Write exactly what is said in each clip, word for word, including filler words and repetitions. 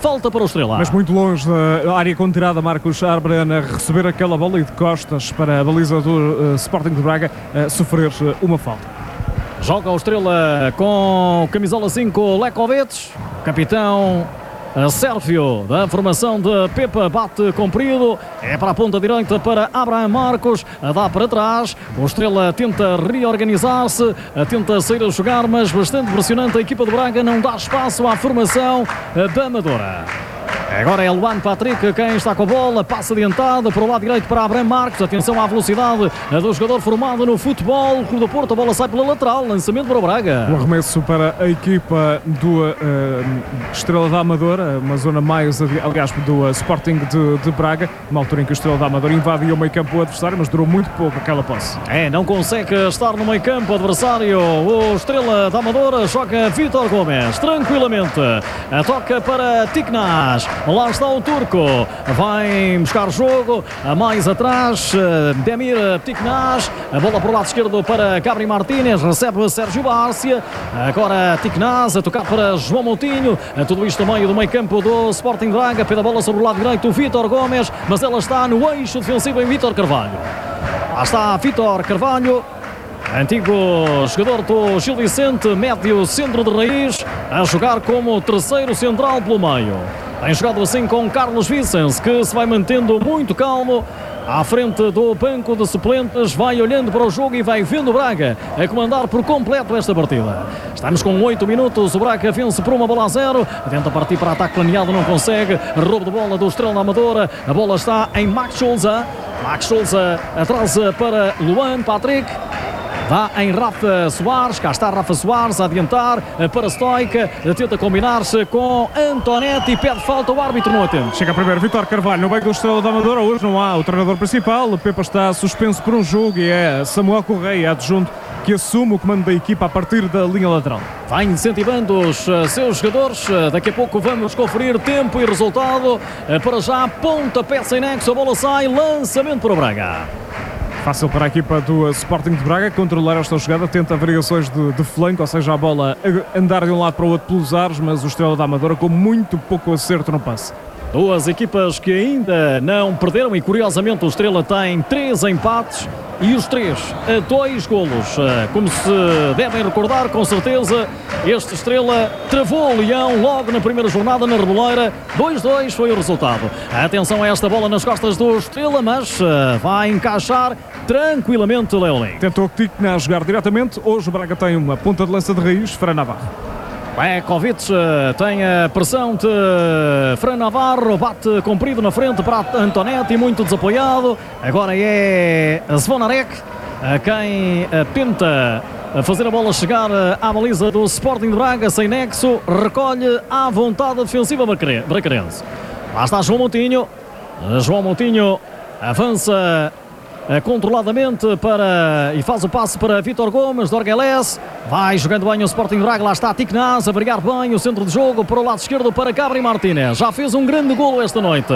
falta para o Estrela. Mas muito longe da área contirada, Marcos Arbrena receber aquela bola e de costas para a baliza do uh, Sporting de Braga uh, sofrer uh, uma falta. Joga o Estrela com camisola cinco, Lekovic, capitão Sérvio da formação de Pepa, bate comprido, é para a ponta direita para Abraham Marcos, dá para trás, o Estrela tenta reorganizar-se, tenta sair a jogar, mas bastante pressionante a equipa de Braga, não dá espaço à formação da Amadora. Agora é Luan Patrick quem está com a bola, passa adiantado para o lado direito para Abraham Marcos, atenção à velocidade do jogador formado no futebol, Clube do Porto, a bola sai pela lateral, lançamento para o Braga. O arremesso para a equipa do uh, Estrela da Amadora, uma zona mais, aliás, do uh, Sporting de, de Braga, uma altura em que o Estrela da Amadora invadiu o meio campo adversário, mas durou muito pouco aquela posse. É, não consegue estar no meio campo adversário, o Estrela da Amadora joga Vítor Gomes, tranquilamente, toca para Tiknaz. Lá está o turco, vai buscar jogo, mais atrás, Demir Tiknaz, a bola para o lado esquerdo para Gabri Martínez, recebe Sérgio Bárcia, agora Tiknaz a tocar para João Moutinho, tudo isto no meio do meio campo do Sporting Braga, pela bola sobre o lado direito, Vítor Gomes, mas ela está no eixo defensivo em Vítor Carvalho. Lá está Vítor Carvalho, antigo jogador do Gil Vicente, médio centro de raiz, a jogar como terceiro central pelo meio. Tem jogado assim com Carlos Vicens, que se vai mantendo muito calmo à frente do banco de suplentes, vai olhando para o jogo e vai vendo o Braga a comandar por completo esta partida. Estamos com oito minutos, o Braga vence por uma bola a zero, tenta partir para ataque planeado, não consegue, roubo de bola do Estrela da Amadora, a bola está em Max Souza, Max Souza atrasa para Luan Patrick, dá em Rafa Soares, cá está Rafa Soares a adiantar para Stoica, tenta combinar-se com Antonetti e pede falta, o árbitro não atende. Chega primeiro Vítor Carvalho no banco do Estrela da Amadora, hoje não há o treinador principal, o Pepa está suspenso por um jogo e é Samuel Correia, adjunto, que assume o comando da equipa a partir da linha lateral. Vai incentivando os seus jogadores, daqui a pouco vamos conferir tempo e resultado, para já pontapé sem nexo, a bola sai, lançamento para o Braga. Fácil para a equipa do Sporting de Braga controlar esta jogada, tenta variações de, de flanco, ou seja, a bola andar de um lado para o outro pelos ares, mas o Estrela da Amadora com muito pouco acerto no passe. Duas equipas que ainda não perderam e curiosamente o Estrela tem três empates e os três a dois golos. Como se devem recordar, com certeza, este Estrela travou o Leão logo na primeira jornada na Reboleira. dois a dois foi o resultado. Atenção a esta bola nas costas do Estrela, mas vai encaixar tranquilamente o Leolin. Tentou Tikna jogar diretamente. Hoje o Braga tem uma ponta de lança de raiz, Fran Navarro. Lekovic tem a pressão de Fran Navarro, bate comprido na frente para Antonetti, muito desapoiado. Agora é Zvonarek quem tenta fazer a bola chegar à baliza do Sporting de Braga, sem nexo, recolhe à vontade defensiva bracarense. Lá está João Moutinho, João Moutinho avança controladamente para, e faz o passe para Vítor Gomes, Dorgueles, vai jogando bem o Sporting Braga, lá está Tiknaz a brigar bem o centro de jogo para o lado esquerdo para Gabri Martínez, já fez um grande golo esta noite,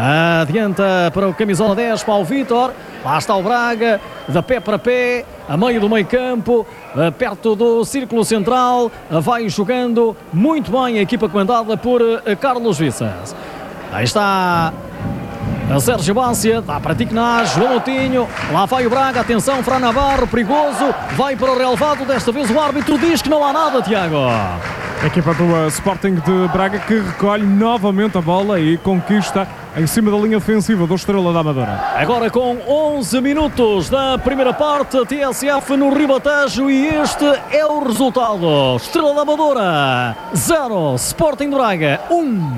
adianta para o camisola dez para o Vítor, lá está o Braga, de pé para pé, a meio do meio campo, perto do círculo central, vai jogando muito bem a equipa comandada por Carlos Vicens. Aí está a Sérgio Bárcia, dá para Tiknaz, João Moutinho, lá vai o Braga, atenção, Fran Navarro, perigoso, vai para o relevado, desta vez o árbitro diz que não há nada, Tiago. A equipa do uh, Sporting de Braga que recolhe novamente a bola e conquista em cima da linha ofensiva do Estrela da Amadora. Agora com onze minutos da primeira parte, T S F no Ribatejo e este é o resultado. Estrela da Amadora, zero, Sporting de Braga, um.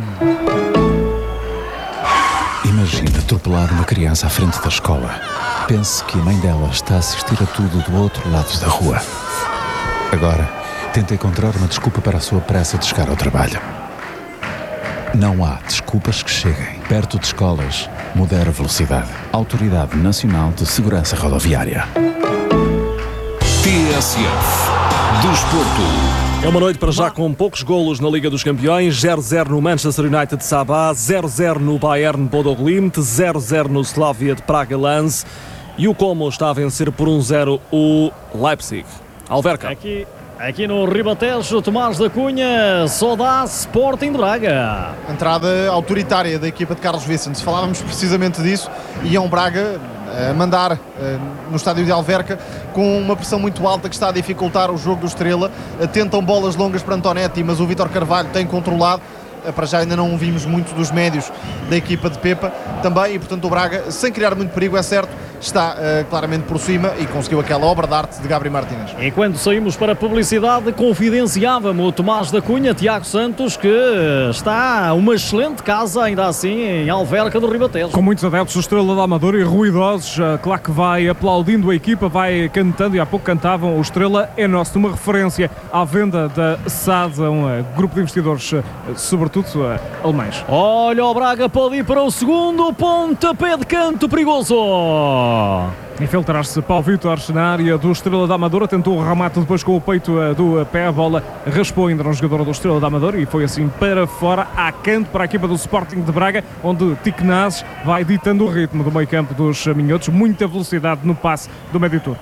Imagine atropelar uma criança à frente da escola. Pense que a mãe dela está a assistir a tudo do outro lado da rua. Agora, tenta encontrar uma desculpa para a sua pressa de chegar ao trabalho. Não há desculpas que cheguem. Perto de escolas, modera a velocidade. Autoridade Nacional de Segurança Rodoviária. T S F Desporto. É uma noite para já com poucos golos na Liga dos Campeões. zero a zero no Manchester United de Sabah, zero a zero no Bayern Bodo Glimt, zero a zero no Slavia de Praga Lens e o Como está a vencer por um a zero o Leipzig. Alverca. Aqui Aqui no Ribatejo, Tomás da Cunha, só dá Sporting de Braga. Entrada autoritária da equipa de Carlos Vicente. Falávamos precisamente disso e é um Braga a mandar uh, no estádio de Alverca com uma pressão muito alta que está a dificultar o jogo do Estrela. Uh, tentam bolas longas para Antonetti, mas o Vítor Carvalho tem controlado. Uh, para já ainda não vimos muito dos médios da equipa de Pepa também, e portanto o Braga, sem criar muito perigo, é certo, está uh, claramente por cima e conseguiu aquela obra de arte de Gabriel Martínez. E quando saímos para a publicidade, confidenciava-me o Tomás da Cunha, Tiago Santos, que está uma excelente casa, ainda assim, em Alverca do Ribatejo. Com muitos adeptos do Estrela da Amadora e ruidosos, uh, claro que vai aplaudindo a equipa, vai cantando, e há pouco cantavam: o Estrela é nosso, uma referência à venda da S A D, um uh, grupo de investidores, uh, sobretudo uh, alemães. Olha, o Braga pode ir para o segundo pontapé de canto perigoso. Infiltrar-se Paulo Vítor na área do Estrela da Amadora, tentou o remate depois com o peito do pé, a bola raspou ainda no jogador do Estrela da Amadora e foi assim para fora, à canto para a equipa do Sporting de Braga, onde Ticnaz vai ditando o ritmo do meio campo dos minhotos, muita velocidade no passe do médio turco.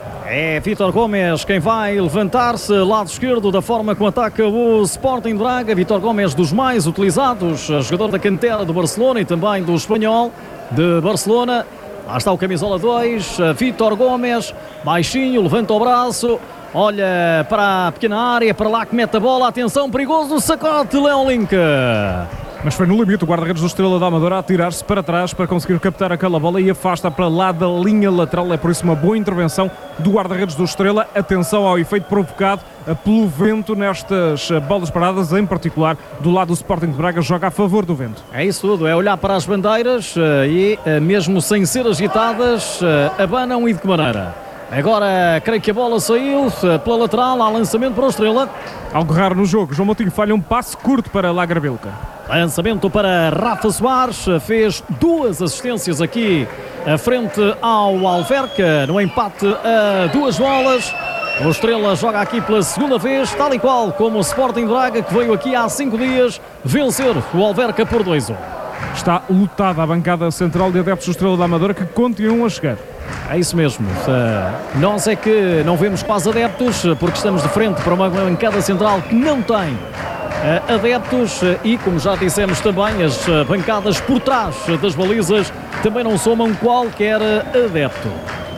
É Vítor Gomes quem vai levantar-se, lado esquerdo, da forma como ataca o Sporting de Braga. Vítor Gomes, dos mais utilizados, jogador da cantera do Barcelona e também do Espanhol de Barcelona. Lá está o camisola dois, Vítor Gomes, baixinho, levanta o braço, olha para a pequena área, para lá que mete a bola, atenção, perigoso, sacode Leão Link. Mas foi no limite o guarda-redes do Estrela da Amadora a tirar-se para trás para conseguir captar aquela bola e afasta para lá da linha lateral. É por isso uma boa intervenção do guarda-redes do Estrela. Atenção ao efeito provocado pelo vento nestas bolas paradas, em particular do lado do Sporting de Braga, joga a favor do vento. É isso tudo, é olhar para as bandeiras e, mesmo sem ser agitadas, abanam e de que maneira. Agora creio que a bola saiu pela lateral, há lançamento para o Estrela. Algo raro no jogo, João Moutinho falha um passe curto para Lagrabilca. Lançamento para Rafa Soares, fez duas assistências aqui à frente ao Alverca, no empate a duas bolas. O Estrela joga aqui pela segunda vez, tal e qual como o Sporting Braga, que veio aqui há cinco dias vencer o Alverca por dois a um. Está lotada a bancada central de adeptos do Estrela da Amadora, que continuam a chegar. É isso mesmo. Uh, nós é que não vemos quase adeptos, porque estamos de frente para uma bancada central que não tem uh, adeptos uh, e, como já dissemos também, as uh, bancadas por trás das balizas também não somam qualquer adepto.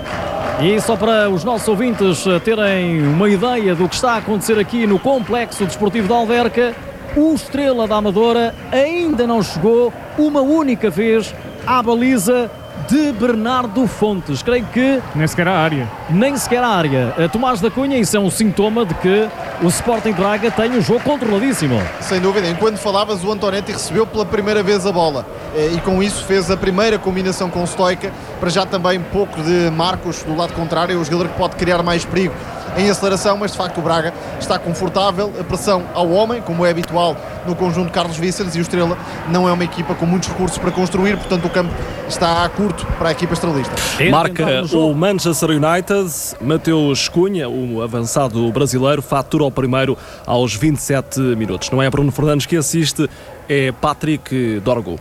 E só para os nossos ouvintes uh, terem uma ideia do que está a acontecer aqui no Complexo Desportivo de Alverca, o Estrela da Amadora ainda não chegou uma única vez à baliza de Bernardo Fontes. Creio que nem sequer a área. Nem sequer a área. A Tomás da Cunha, isso é um sintoma de que o Sporting Braga tem um jogo controladíssimo. Sem dúvida. Enquanto falavas, o Antonetti recebeu pela primeira vez a bola e com isso fez a primeira combinação com Stoica. Para já também pouco de Marcos do lado contrário, o jogador que pode criar mais perigo em aceleração, mas de facto o Braga está confortável, a pressão ao homem, como é habitual no conjunto de Carlos Víceres, e o Estrela não é uma equipa com muitos recursos para construir, portanto o campo está curto para a equipa estrelista. Marca o Manchester United, Mateus Cunha, o avançado brasileiro, fatura o primeiro aos vinte e sete minutos. Não é Bruno Fernandes que assiste, é Patrick Dorgu.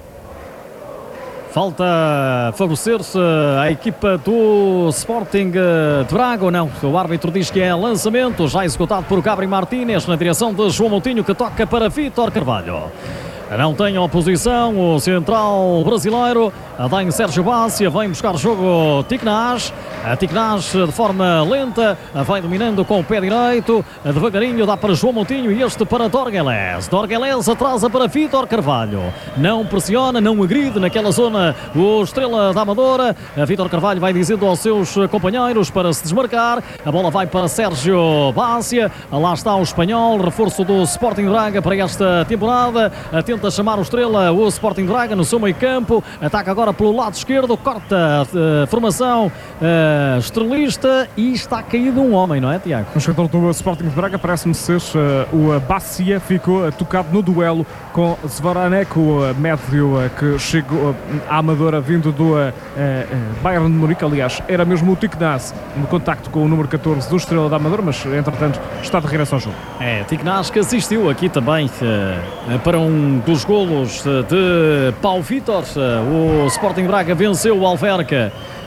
Falta favorecer-se a equipa do Sporting de Braga, ou não? O árbitro diz que é lançamento, já executado por Gabriel Martínez, na direção de João Moutinho, que toca para Vítor Carvalho. Não tem oposição, o central brasileiro, vem Sérgio Bácia, vem buscar jogo Ticnaz. A Ticnaz de forma lenta, vai dominando com o pé direito, devagarinho dá para João Moutinho e este para Dorgelés. Dorgelés atrasa para Vítor Carvalho. Não pressiona, não agride naquela zona o Estrela da Amadora. Vítor Carvalho vai dizendo aos seus companheiros para se desmarcar. A bola vai para Sérgio Bácia. Lá está o espanhol, reforço do Sporting Braga para esta temporada. Tenta chamar o Estrela, o Sporting Braga no seu meio campo. Ataca agora pelo lado esquerdo, corta a formação uh, estrelista e está caído um homem, não é, Tiago? O jogador do Sporting de Braga parece-me ser uh, o Bácia, ficou uh, tocado no duelo com Zvaranek, o uh, médio uh, que chegou uh, à Amadora vindo do uh, uh, Bayern de Munique. Aliás, era mesmo o Ticnaz no contacto com o número catorze do Estrela da Amadora, mas entretanto está de regresso ao jogo. É, Ticnaz que assistiu aqui também uh, para um dos golos uh, de Paulo Vítor. Uh, o Sporting Braga venceu o Alverca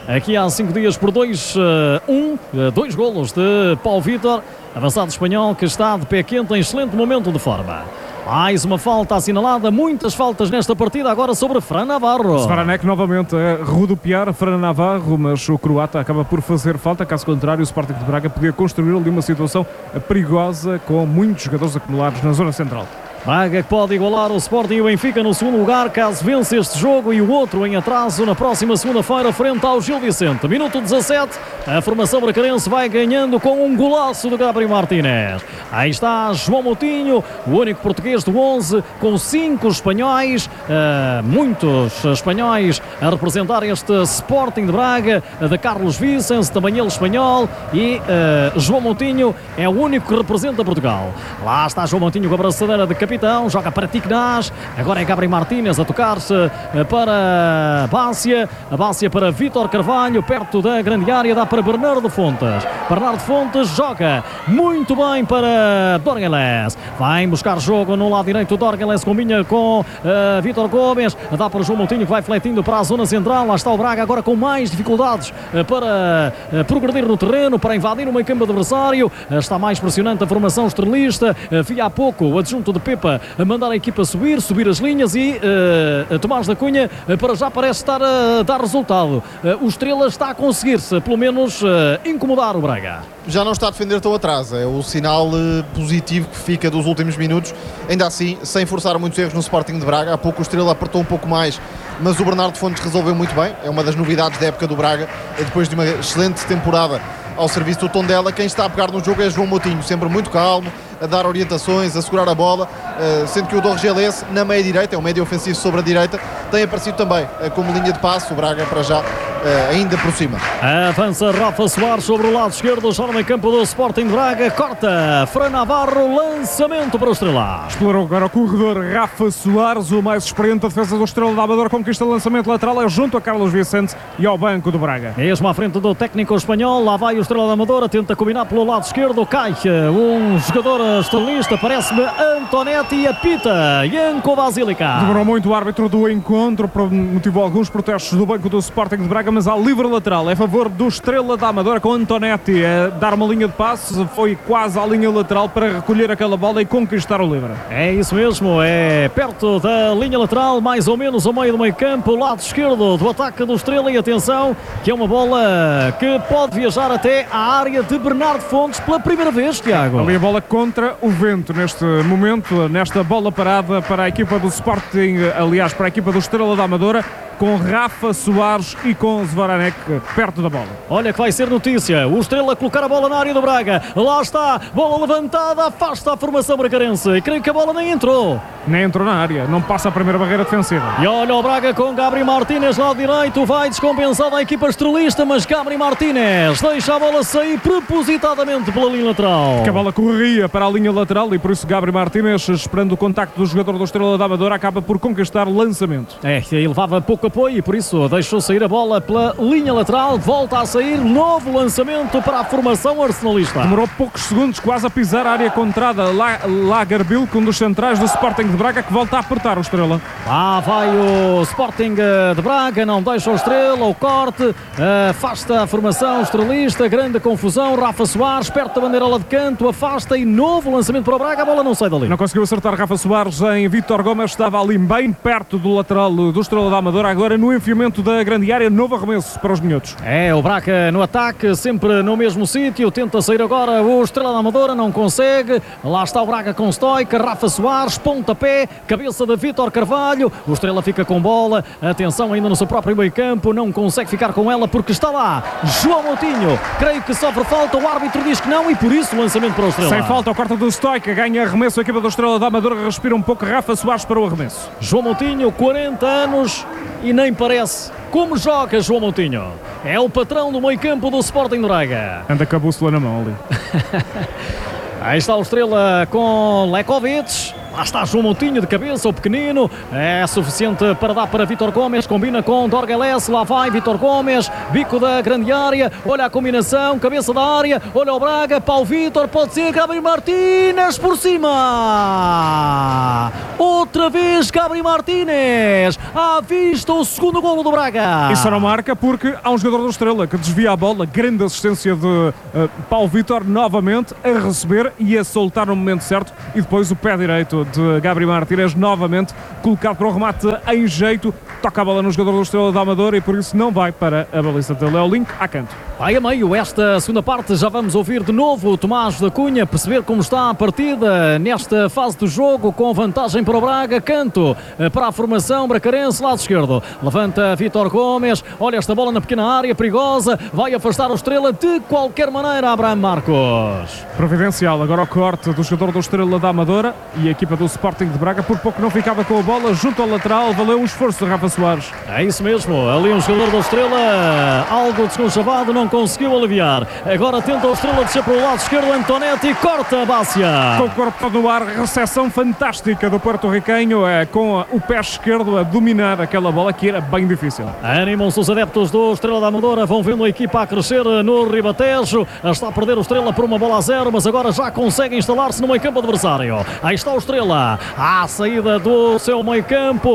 aqui há cinco dias por dois um, dois golos de Paulo Vítor, avançado espanhol que está de pé quente em excelente momento de forma. Mais uma falta assinalada, muitas faltas nesta partida agora sobre Fran Navarro. Svaranek novamente a rodopiar Fran Navarro, mas o croata acaba por fazer falta, caso contrário o Sporting de Braga podia construir ali uma situação perigosa com muitos jogadores acumulados na zona central. Braga que pode igualar o Sporting e o Benfica no segundo lugar, caso vence este jogo e o outro em atraso na próxima segunda-feira frente ao Gil Vicente. Minuto dezassete, a formação bracarense vai ganhando com um golaço de Gabriel Martínez. Aí está João Moutinho, o único português do onze, com cinco espanhóis, uh, muitos espanhóis a representar este Sporting de Braga, de Carlos Vicens, também ele espanhol, e uh, João Moutinho é o único que representa Portugal. Lá está João Moutinho com a braçadeira de capitão, joga para Tiknaz, agora é Gabriel Martínez a tocar-se para Bácia, a Bácia para Vítor Carvalho, perto da grande área, dá para Bernardo Fontes. Bernardo Fontes joga muito bem para Dorgeles, vai buscar jogo no lado direito, Dorgeles combina com uh, Vítor Gomes, dá para João Moutinho que vai fletindo para a zona central, lá está o Braga agora com mais dificuldades uh, para uh, progredir no terreno, para invadir o meio campo adversário, uh, está mais pressionante a formação estrelista, uh, via há pouco o adjunto de Pepa a mandar a equipa subir, subir as linhas e uh, Tomás da Cunha uh, para já parece estar a dar resultado. Uh, o Estrela está a conseguir-se, pelo menos, uh, incomodar o Braga. Já não está a defender tão atrás, é o sinal uh, positivo que fica dos últimos minutos, ainda assim, sem forçar muitos erros no Sporting de Braga. Há pouco o Estrela apertou um pouco mais, mas o Bernardo Fontes resolveu muito bem, é uma das novidades da época do Braga, depois de uma excelente temporada ao serviço do Tondela. Quem está a pegar no jogo é João Moutinho, sempre muito calmo, a dar orientações, a segurar a bola, sendo que o Dorgeles na meia direita, é um médio ofensivo sobre a direita, tem aparecido também como linha de passe. O Braga para já ainda por cima. Avança Rafa Soares sobre o lado esquerdo, já no meio campo do Sporting de Braga, corta Fran Navarro, lançamento para o Estrela. Explorou agora o corredor Rafa Soares, o mais experiente, a defesa do Estrela da Amadora, conquista o lançamento lateral, é junto a Carlos Vicente e ao banco do Braga. Mesmo à frente do técnico espanhol, lá vai o Estrela da Amadora, tenta combinar pelo lado esquerdo, cai um jogador estrelista, parece-me Antonetti, e apita Janko Basilica. Demorou muito o árbitro do encontro, motivou alguns protestos do banco do Sporting de Braga, mas há livre lateral, é a favor do Estrela da Amadora, com Antonetti a dar uma linha de passe, foi quase à linha lateral para recolher aquela bola e conquistar o livre. É isso mesmo, é perto da linha lateral, mais ou menos ao meio do meio campo, lado esquerdo do ataque do Estrela, e atenção que é uma bola que pode viajar até à área de Bernardo Fontes pela primeira vez, Tiago. Ali a bola contra o vento neste momento, nesta bola parada para a equipa do Sporting, aliás para a equipa do Estrela da Amadora, com Rafa Soares e com Svaranek perto da bola. Olha que vai ser notícia, o Estrela colocar a bola na área do Braga, lá está, bola levantada, afasta a formação bracarense, e creio que a bola nem entrou. Nem entrou na área, não passa a primeira barreira defensiva. E olha o Braga com Gabriel Martínez lado direito, vai descompensada a equipa estrelista, mas Gabriel Martínez deixa a bola sair propositadamente pela linha lateral. Porque a bola corria para a linha lateral e por isso Gabriel Martínez, esperando o contacto do jogador do Estrela da Amadora, acaba por conquistar o lançamento. É, ele levava pouco apoio e por isso deixou sair a bola pela linha lateral, volta a sair, novo lançamento para a formação arsenalista. Demorou poucos segundos, quase a pisar a área contrada, lá, lá Garbil, um dos centrais do Sporting de Braga, que volta a apertar o Estrela. Lá vai o Sporting de Braga, não deixa o Estrela, o corte, afasta a formação estrelista, grande confusão, Rafa Soares, perto da bandeirola de canto, afasta e novo lançamento para o Braga, a bola não sai dali. Não conseguiu acertar Rafa Soares em Vítor Gomes, estava ali bem perto do lateral do Estrela da Amadora, agora no enfiamento da grande área, novo arremesso para os minhotos. É, o Braga no ataque, sempre no mesmo sítio, tenta sair agora o Estrela da Amadora, não consegue, lá está o Braga com Stoica, Rafa Soares, pontapé, cabeça de Vítor Carvalho, o Estrela fica com bola, atenção ainda no seu próprio meio campo, não consegue ficar com ela porque está lá João Moutinho, creio que sofre falta, o árbitro diz que não e por isso o lançamento para o Estrela. Sem falta, o quarto do Stoica, ganha arremesso, a equipa do Estrela da Amadora respira um pouco, Rafa Soares para o arremesso. João Moutinho, quarenta anos e nem parece. Como joga João Moutinho? É o patrão do meio campo do Sporting de Braga. Anda com a bússola na mão ali. Aí está o Estrela com Lekovic. Lá está João Moutinho de cabeça, o pequenino. É suficiente para dar para Vítor Gomes. Combina com Dorgelés. Lá vai Vítor Gomes. Bico da grande área. Olha a combinação. Cabeça da área. Olha o Braga. Paulo Vítor. Pode ser Gabriel Martínez por cima. Outra vez Gabriel Martínez. À vista o segundo golo do Braga. Isso não marca porque há um jogador do Estrela que desvia a bola. Grande assistência de uh, Paulo Vítor novamente a receber e a soltar no momento certo. E depois o pé direito de Gabriel Martínez novamente colocado para o remate em jeito. Toca a bola no jogador do Estrela da Amadora e por isso não vai para a baliza de Léo Link à canto. Vai a meio esta segunda parte, já vamos ouvir de novo o Tomás da Cunha, perceber como está a partida nesta fase do jogo, com vantagem para o Braga. Canto para a formação bracarense, lado esquerdo, levanta Vítor Gomes, olha esta bola na pequena área, perigosa, vai afastar o Estrela de qualquer maneira. Abraham Marcos. Providencial, agora o corte do jogador do Estrela da Amadora e a equipa do Sporting de Braga, por pouco não ficava com a bola junto ao lateral, valeu um esforço de Rafa Soares. É isso mesmo, ali um jogador do Estrela, algo desconchavado, não conseguiu aliviar. Agora tenta o Estrela descer para o lado esquerdo, Antonetti corta a Bácia. Com o corpo todo no ar, recepção fantástica do porto-riquenho, é, com o pé esquerdo a dominar aquela bola que era bem difícil. Animam-se os adeptos do Estrela da Amadora, vão vendo a equipa a crescer no Ribatejo. Está a perder o Estrela por uma bola a zero, mas agora já consegue instalar-se no meio campo adversário. Aí está o Estrela, à saída do seu meio campo,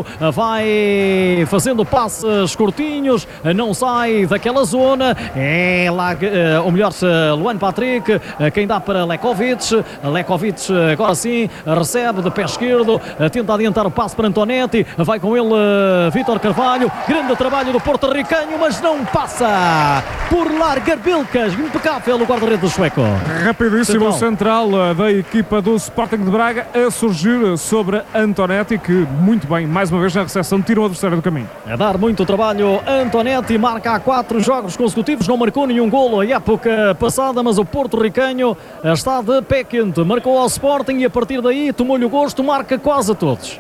vai fazendo passes curtinhos, não sai daquela zona. É lá, ou melhor, Luan Patrick, quem dá para Lekovic. Lekovic agora sim recebe de pé esquerdo, tenta adiantar o passe para Antonetti, vai com ele Vítor Carvalho. Grande trabalho do porto-riquenho, mas não passa por largar Bilcas. Impecável o guarda-redes sueco. Rapidíssimo central. central da equipa do Sporting de Braga a surgir sobre Antonetti, que muito bem, mais uma vez na recepção, tirou o adversário do caminho. A dar muito trabalho Antonetti, marca há quatro jogos consecutivos, não marcou nenhum golo a época passada, mas o porto-riquenho está de pé quente, marcou ao Sporting e a partir daí tomou-lhe o gosto, marca quase a todos.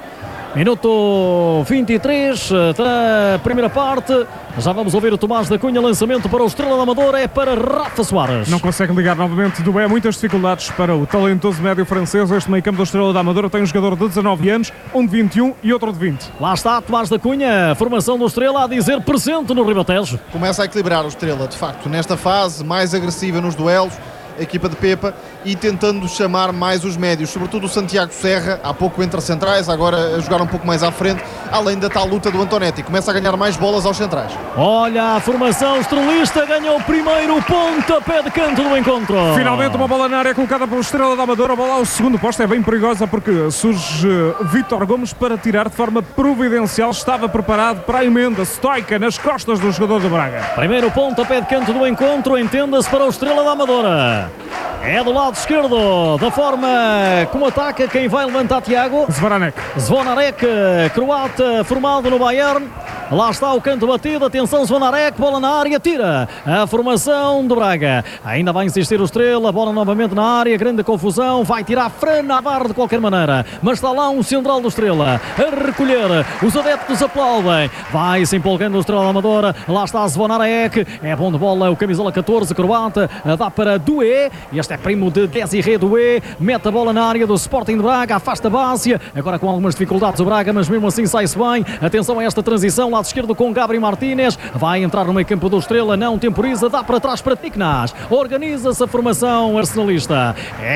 Minuto vinte e três da primeira parte. Já vamos ouvir o Tomás da Cunha. Lançamento para o Estrela da Amadora, é para Rafa Soares. Não consegue ligar novamente do B. Muitas dificuldades para o talentoso médio francês. Este meio campo do Estrela da Amadora tem um jogador de dezanove anos, um de vinte e um e outro de vinte. Lá está Tomás da Cunha, formação do Estrela a dizer presente no Ribatejo. Começa a equilibrar o Estrela, de facto, nesta fase, mais agressiva nos duelos, a equipa de Pepa, e tentando chamar mais os médios, sobretudo o Santiago Serra, há pouco entre centrais, agora a jogar um pouco mais à frente, além da tal luta do Antonetti, começa a ganhar mais bolas aos centrais. Olha a formação estrelista, ganha o primeiro pontapé de canto do encontro. Finalmente uma bola na área colocada pelo Estrela da Amadora, a bola ao segundo posto, é bem perigosa porque surge Vítor Gomes para tirar de forma providencial, estava preparado para a emenda estoica nas costas do jogador do Braga. Primeiro pontapé de canto do encontro, entenda-se para o Estrela da Amadora. É do lado esquerdo, da forma como ataca, quem vai levantar Tiago? Zvonarek. Zvonarek, croata, formado no Bayern. Lá está o canto batido, atenção Zvonarek, bola na área, tira a formação do Braga. Ainda vai insistir o Estrela, bola novamente na área, grande confusão, vai tirar Fran Navarro de qualquer maneira, mas está lá um central do Estrela a recolher, os adeptos aplaudem, vai se empolgando o Estrela da Amadora, lá está Zvonarek, é bom de bola o camisola catorze, croata, dá para Doué, este é primo de Desiré Doué, mete a bola na área do Sporting de Braga, afasta a Bácia, agora com algumas dificuldades o Braga, mas mesmo assim sai-se bem, atenção a esta transição, lado esquerdo com Gabriel Martínez, vai entrar no meio campo do Estrela, não temporiza, dá para trás para Tiknaz, organiza-se a formação arsenalista,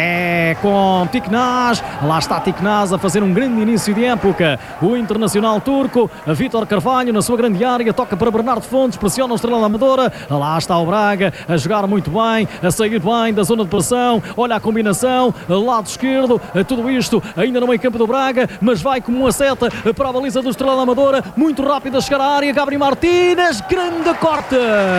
é com Tiknaz, lá está Tiknaz a fazer um grande início de época, o internacional turco, Vítor Carvalho na sua grande área, toca para Bernardo Fontes, pressiona o Estrela da Amadora, lá está o Braga a jogar muito bem, a sair bem da zona de pressão, olha a combinação, lado esquerdo, tudo isto ainda no meio campo do Braga, mas vai como uma seta para a baliza do Estrela da Amadora, muito rápido a chegar à área, Gabriel Martínez, grande corte,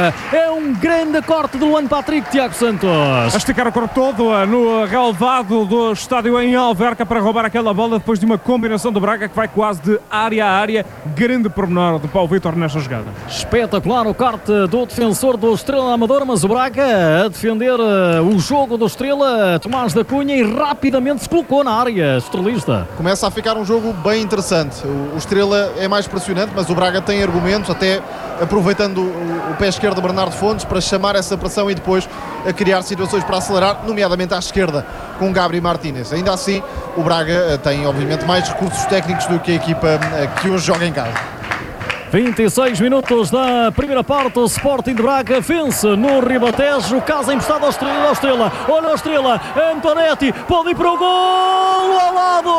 é um grande corte do Luan Patrick, Tiago Santos. A esticar o corpo todo no relvado do estádio em Alverca para roubar aquela bola depois de uma combinação do Braga que vai quase de área a área, grande pormenor de Paulo Vítor nesta jogada. Espetacular o corte do defensor do Estrela da Amadora, mas o Braga a defender o jogo do Estrela, Tomás da Cunha, e rapidamente se colocou na área estrelista. Começa a ficar um jogo bem interessante, o Estrela é mais pressionante, mas o Braga tem argumentos, até aproveitando o pé esquerdo de Bernardo Fontes para chamar essa pressão e depois a criar situações para acelerar, nomeadamente à esquerda com Gabri Martínez. Ainda assim, o Braga tem obviamente mais recursos técnicos do que a equipa que hoje joga em casa. vinte e seis minutos da primeira parte, o Sporting de Braga vence no Ribatejo, casa emprestada ao Estrela, ao Estrela, olha o Estrela, Antonetti, pode ir para o golo ao lado!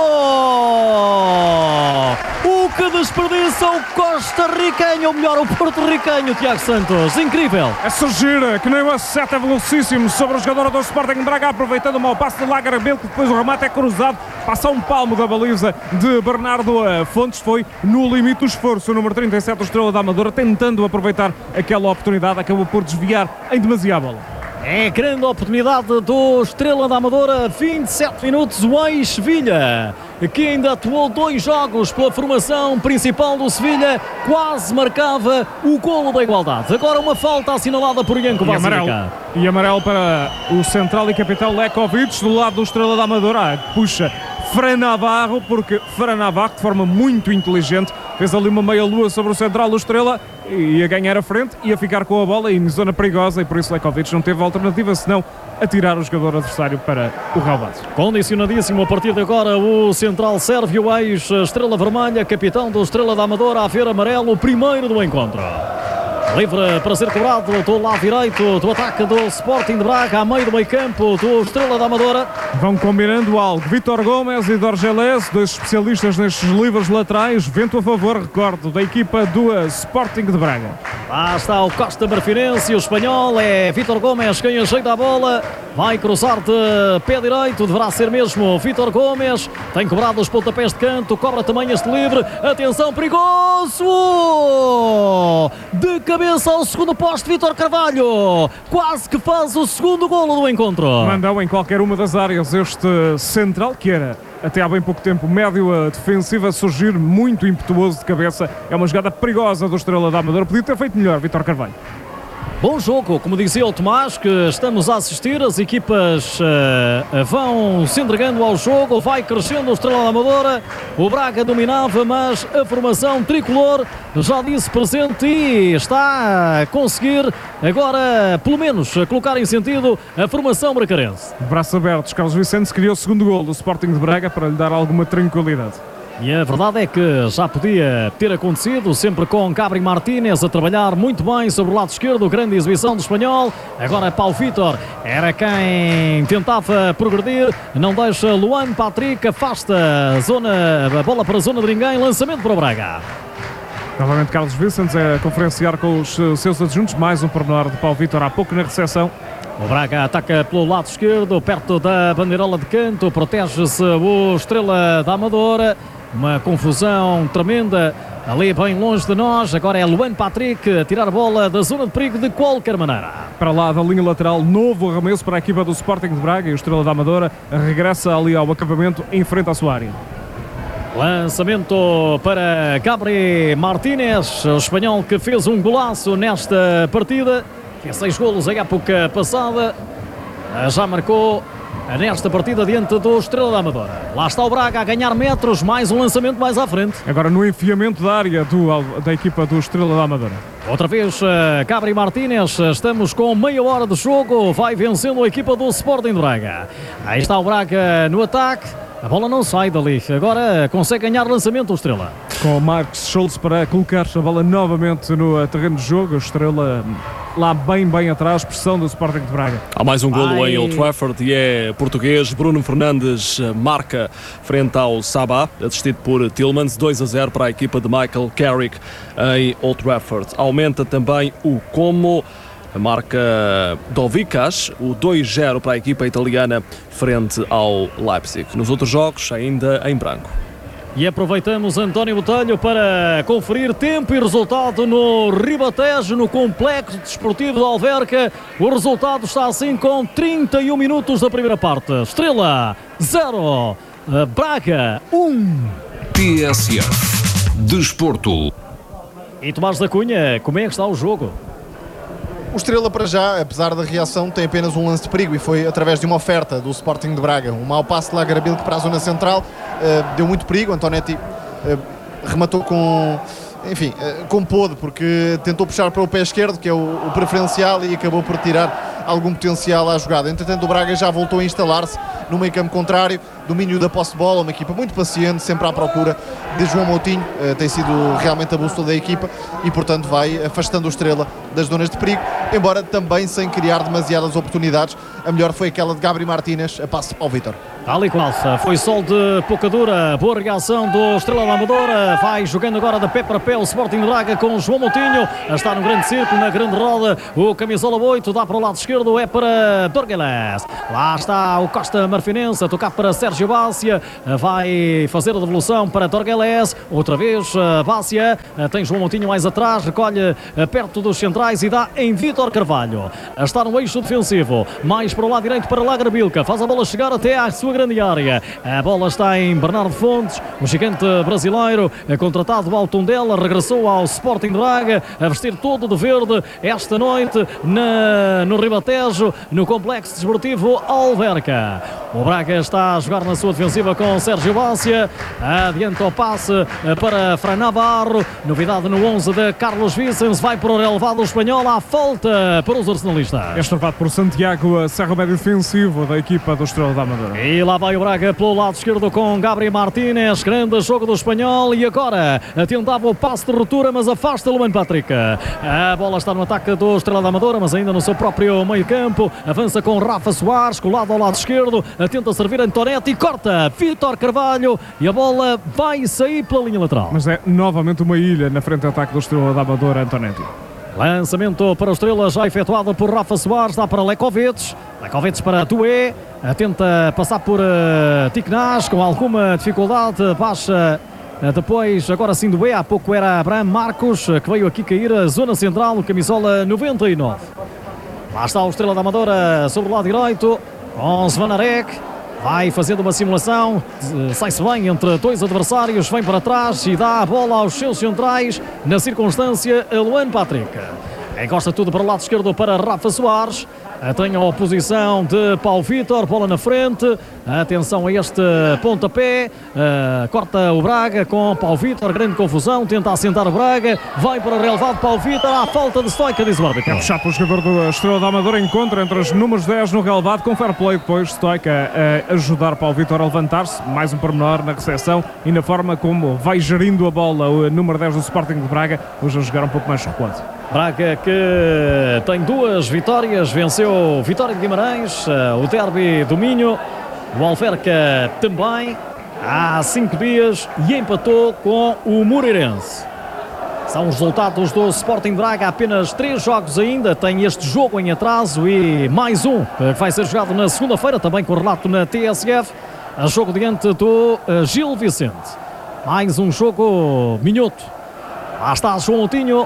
O que desperdiça o costarriquenho, ou melhor, o porto-riquenho, Tiago Santos, incrível! É surgir que nem uma seta velocíssimo sobre o jogador do Sporting de Braga, aproveitando o mau passe de Lagarabel, que depois o remate é cruzado, passa um palmo da baliza de Bernardo Fontes, foi no limite do esforço, o número trinta e sete, o Estrela da Amadora, tentando aproveitar aquela oportunidade, acabou por desviar em demasia a bola. É grande oportunidade do Estrela da Amadora, vinte e sete minutos, o ex-Sevilha, que ainda atuou dois jogos pela formação principal do Sevilha, quase marcava o golo da igualdade. Agora uma falta assinalada por Janko Basilica. E amarelo para o central e capitão Lekovic, do lado do Estrela da Amadora, puxa Fran Navarro, porque Fran Navarro, de forma muito inteligente, fez ali uma meia-lua sobre o central do Estrela, ia ganhar a frente, ia ficar com a bola em zona perigosa, e por isso Lekovic não teve alternativa senão atirar o jogador adversário para o relvado. Condicionadíssimo a partir de agora o central sérvio, o ex-Estrela Vermelha, capitão do Estrela da Amadora, a ver amarelo, o primeiro do encontro. Livre para ser cobrado do lado direito do ataque do Sporting de Braga, a meio do meio campo do Estrela da Amadora. Vão combinando algo. Vítor Gomes e Dorgeles, dois especialistas nestes livros laterais. Vento a favor, recordo, da equipa do Sporting de Braga. Lá está o Costa Marfinense, o espanhol, é Vítor Gomes quem ajeita a bola. Vai cruzar de pé direito, deverá ser mesmo Vítor Gomes. Tem cobrado os pontapés de canto, cobra também este livre. Atenção, perigoso! De cabeça ao segundo poste, Vítor Carvalho. Quase que faz o segundo golo do encontro. Mandou em qualquer uma das áreas este central, que era até há bem pouco tempo médio defensivo, a surgir muito impetuoso de cabeça. É uma jogada perigosa do Estrela da Amadora. Podia ter feito melhor, Vítor Carvalho. Bom jogo, como dizia o Tomás, que estamos a assistir, as equipas uh, vão se entregando ao jogo, vai crescendo o Estrela da Amadora, o Braga dominava, mas a formação tricolor já disse presente e está a conseguir agora, pelo menos, colocar em sentido a formação bracarense. Braços abertos, Carlos Vicente criou o segundo gol do Sporting de Braga para lhe dar alguma tranquilidade. E a verdade é que já podia ter acontecido, sempre com Gabri Martínez a trabalhar muito bem sobre o lado esquerdo, grande exibição do espanhol. Agora Paulo Vítor era quem tentava progredir, não deixa Luan Patrick, afasta a, zona, a bola para a zona de ninguém, lançamento para o Braga. Novamente Carlos Vicente a conferenciar com os seus adjuntos, mais um pormenor de Paulo Vítor há pouco na recepção. O Braga ataca pelo lado esquerdo, perto da bandeirola de canto, protege-se o Estrela da Amadora. Uma confusão tremenda ali bem longe de nós. Agora é Luan Patrick a tirar a bola da zona de perigo de qualquer maneira. Para lá da linha lateral, novo arremesso para a equipa do Sporting de Braga, e o Estrela da Amadora regressa ali ao acampamento em frente à sua área. Lançamento para Gabri Martínez, o espanhol que fez um golaço nesta partida. Fez seis golos em época passada. Já marcou nesta partida diante do Estrela da Amadora. Lá está o Braga a ganhar metros, mais um lançamento mais à frente. Agora no enfiamento da área do, da equipa do Estrela da Amadora. Outra vez uh, Gabri Martínez, estamos com meia hora de jogo, vai vencendo a equipa do Sporting de Braga. Aí está o Braga no ataque, a bola não sai dali, agora consegue ganhar lançamento o Estrela. Com o Marcos Schultz para colocar a bola novamente no terreno de jogo, o Estrela lá bem, bem atrás, pressão do Sporting de Braga. Há mais um golo Ai. em Old Trafford e é português. Bruno Fernandes marca frente ao Sabah, assistido por Tillmans, dois a zero para a equipa de Michael Carrick em Old Trafford. Aumenta também o Como, marca Dovikas, o dois a zero para a equipa italiana frente ao Leipzig. Nos outros jogos, ainda em branco. E aproveitamos, António Botelho, para conferir tempo e resultado no Ribatejo, no Complexo Desportivo de Alverca. O resultado está assim com trinta e um minutos da primeira parte. Estrela zero, Braga um. T S F Desporto. E Tomás da Cunha, como é que está o jogo? O Estrela, para já, apesar da reação, tem apenas um lance de perigo e foi através de uma oferta do Sporting de Braga. Um mau passe de Lagarabel que para a zona central uh, deu muito perigo. Antonetti uh, rematou com, enfim, como pôde, porque tentou puxar para o pé esquerdo, que é o, o preferencial, e acabou por tirar algum potencial à jogada. Entretanto, o Braga já voltou a instalar-se no meio campo contrário, domínio da posse de bola, uma equipa muito paciente, sempre à procura de João Moutinho, uh, tem sido realmente a bússola da equipa e, portanto, vai afastando o Estrela das zonas de perigo, embora também sem criar demasiadas oportunidades. A melhor foi aquela de Gabriel Martínez, a passe para o Vítor. Tal e qual, foi sol de pouca dura, boa reação do Estrela da Amadora, vai jogando agora de pé para pé o Sporting Braga com João Moutinho, está no grande círculo, na grande roda, o camisola oito, dá para o lado esquerdo, é para Dorgueles, lá está o Costa Marfinense a tocar para Sérgio Bácia, vai fazer a devolução para Dorgueles, outra vez Bácia, tem João Moutinho mais atrás, recolhe perto dos centrais e dá em Vítor Carvalho, está no eixo defensivo, mais para o lado direito para Lagrabilca, faz a bola chegar até à sua grande área. A bola está em Bernardo Fontes, o gigante brasileiro, contratado ao Tondela, regressou ao Sporting Braga, a vestir todo de verde esta noite na, no Ribatejo, no complexo desportivo Alverca. O Braga está a jogar na sua defensiva com Sérgio Bácia, adianta o passe para Fran Navarro, novidade no onze de Carlos Vicens, vai para o relevado espanhol, à falta para os arsenalistas. Este levado por Santiago Serra, médio defensivo da equipa do Estrela da Amadora. E lá vai o Braga pelo lado esquerdo com Gabriel Martínez, grande jogo do espanhol, e agora tentava o passe de ruptura, mas afasta Luan Patrick. A bola está no ataque do Estrela da Amadora, mas ainda no seu próprio meio campo, avança com Rafa Soares, colado ao lado esquerdo, tenta servir Antonetti e corta Vítor Carvalho, e a bola vai sair pela linha lateral. Mas é novamente uma ilha na frente de ataque do Estrela da Amadora, Antonetti. Lançamento para o Estrela já efetuado por Rafa Soares, dá para Lekovic, Lekovic para Tué, tenta passar por uh, Tiknaz com alguma dificuldade, baixa uh, depois, agora sim Dué, há pouco era Abraham Marcos, uh, que veio aqui cair a zona central, no camisola noventa e nove. Lá está o Estrela da Amadora sobre o lado direito, com Zvanarek, vai fazendo uma simulação, sai-se bem entre dois adversários, vem para trás e dá a bola aos seus centrais, na circunstância a Luan Patrick. Encosta tudo para o lado esquerdo para Rafa Soares, tem a oposição de Paulo Vítor, bola na frente, atenção a este pontapé, uh, corta o Braga com Paulo Vítor, grande confusão, tenta assentar o Braga, vai para o relevado Paulo Vítor, à falta de Stoica, diz o árbitro. É puxado pelo jogador do Estrela da Amadora, encontra entre os números dez no relevado, com fair play depois, Stoica a ajudar Paulo Vítor a levantar-se, mais um pormenor na recepção e na forma como vai gerindo a bola o número dez do Sporting de Braga, hoje a jogar um pouco mais recuado. Braga que tem duas vitórias, venceu Vitória de Guimarães, o derby do Minho, o Alverca também, há cinco dias, e empatou com o Moreirense. São os resultados do Sporting Braga, apenas três jogos ainda, tem este jogo em atraso e mais um que vai ser jogado na segunda-feira, também com relato na T S F, a jogo diante do Gil Vicente. Mais um jogo minhoto. Lá está João Moutinho.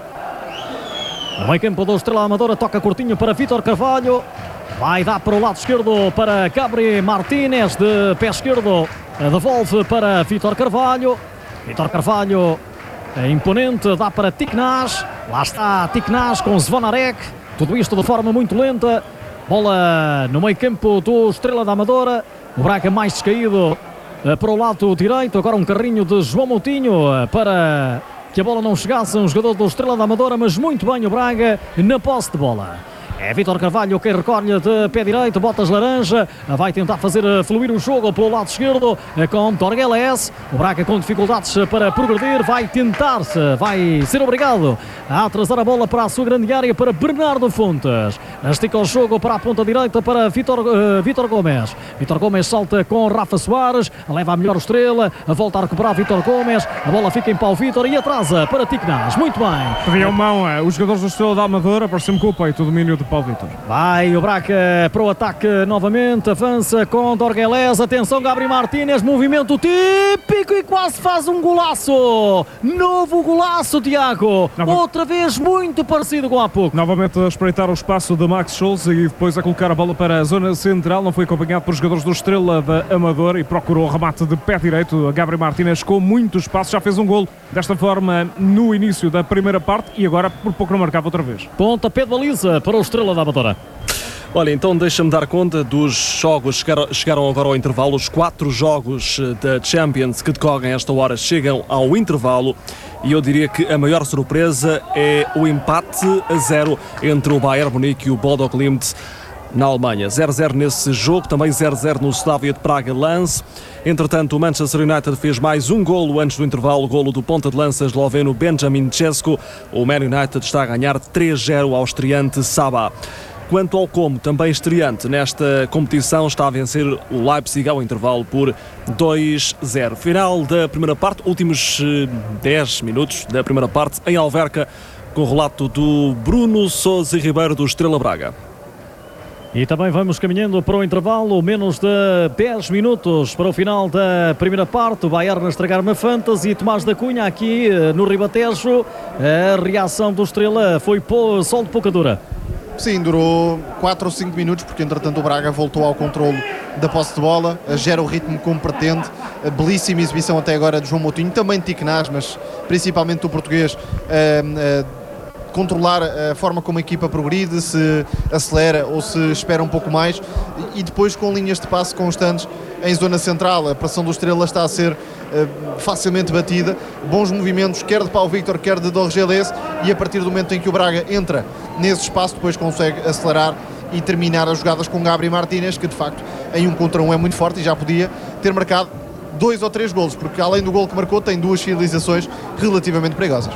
No meio campo do Estrela Amadora, toca curtinho para Vítor Carvalho, vai dar para o lado esquerdo para Gabriel Martínez, de pé esquerdo, devolve para Vítor Carvalho, Vítor Carvalho é imponente, dá para Tiknaz, lá está Tiknaz com Zvonarek, tudo isto de forma muito lenta, bola no meio campo do Estrela da Amadora, o Braga mais descaído para o lado direito, agora um carrinho de João Moutinho para que a bola não chegasse a um jogador do Estrela da Amadora, mas muito bem o Braga na posse de bola. É Vítor Carvalho quem recolhe de pé direito, botas laranja, vai tentar fazer fluir o jogo pelo lado esquerdo com Dorgueles. O Braga com dificuldades para progredir, vai tentar-se, vai ser obrigado a atrasar a bola para a sua grande área para Bernardo Fontes. Estica o jogo para a ponta direita para Vítor, uh, Vítor Gomes. Vítor Gomes salta com Rafa Soares, leva a melhor Estrela, volta a recuperar Vítor Gomes, a bola fica em Paulo Vítor e atrasa para Tiknaz. Muito bem. Pediam mão os jogadores do Estrela da Amadora, apareceu-me com o peito o domínio de Paulo Vítor. Vai o Braga para o ataque novamente, avança com Dorgueles, atenção Gabriel Martínez, movimento típico e quase faz um golaço, novo golaço Tiago, Nova... outra vez muito parecido com há pouco. Novamente a espreitar o espaço de Max Schulz e depois a colocar a bola para a zona central, não foi acompanhado por jogadores do Estrela da Amadora e procurou o remate de pé direito, Gabriel Martínez com muito espaço, já fez um golo desta forma no início da primeira parte e agora por pouco não marcava outra vez. Pontapé de baliza para o Estrela da Amadora. Olha, então deixa-me dar conta dos jogos, chegaram, chegaram agora ao intervalo, os quatro jogos da Champions que decorrem a esta hora chegam ao intervalo e eu diria que a maior surpresa é o empate a zero entre o Bayern Munique e o Bodo Glimt na Alemanha. zero a zero nesse jogo, também zero a zero no Slavia de Praga-Lens. Entretanto, o Manchester United fez mais um golo antes do intervalo, o golo do ponta de lança esloveno Benjamin Šeško. O Man United está a ganhar três a zero ao estreante Sabah. Quanto ao Como, também estreante nesta competição, está a vencer o Leipzig ao intervalo por dois a zero. Final da primeira parte, últimos dez minutos da primeira parte, em Alverca, com o relato do Bruno Sousa Ribeiro do Estrela Braga. E também vamos caminhando para o intervalo, menos de dez minutos para o final da primeira parte. O Bayern a estragar uma fantasy. Tomás da Cunha aqui no Ribatejo. A reação do Estrela foi só de pouca dura. Sim, durou quatro ou cinco minutos, porque entretanto o Braga voltou ao controle da posse de bola, gera o ritmo como pretende. A belíssima exibição até agora de João Moutinho, também de Tiquenaz, mas principalmente do português. Uh, uh, controlar a forma como a equipa progride, se acelera ou se espera um pouco mais, e depois com linhas de passe constantes em zona central. A pressão do Estrela está a ser uh, facilmente batida, bons movimentos quer de Pau Victor, quer de Dorgeles, e a partir do momento em que o Braga entra nesse espaço, depois consegue acelerar e terminar as jogadas com Gabriel Martínez, que de facto em um contra um é muito forte e já podia ter marcado dois ou três golos, porque além do golo que marcou tem duas finalizações relativamente perigosas.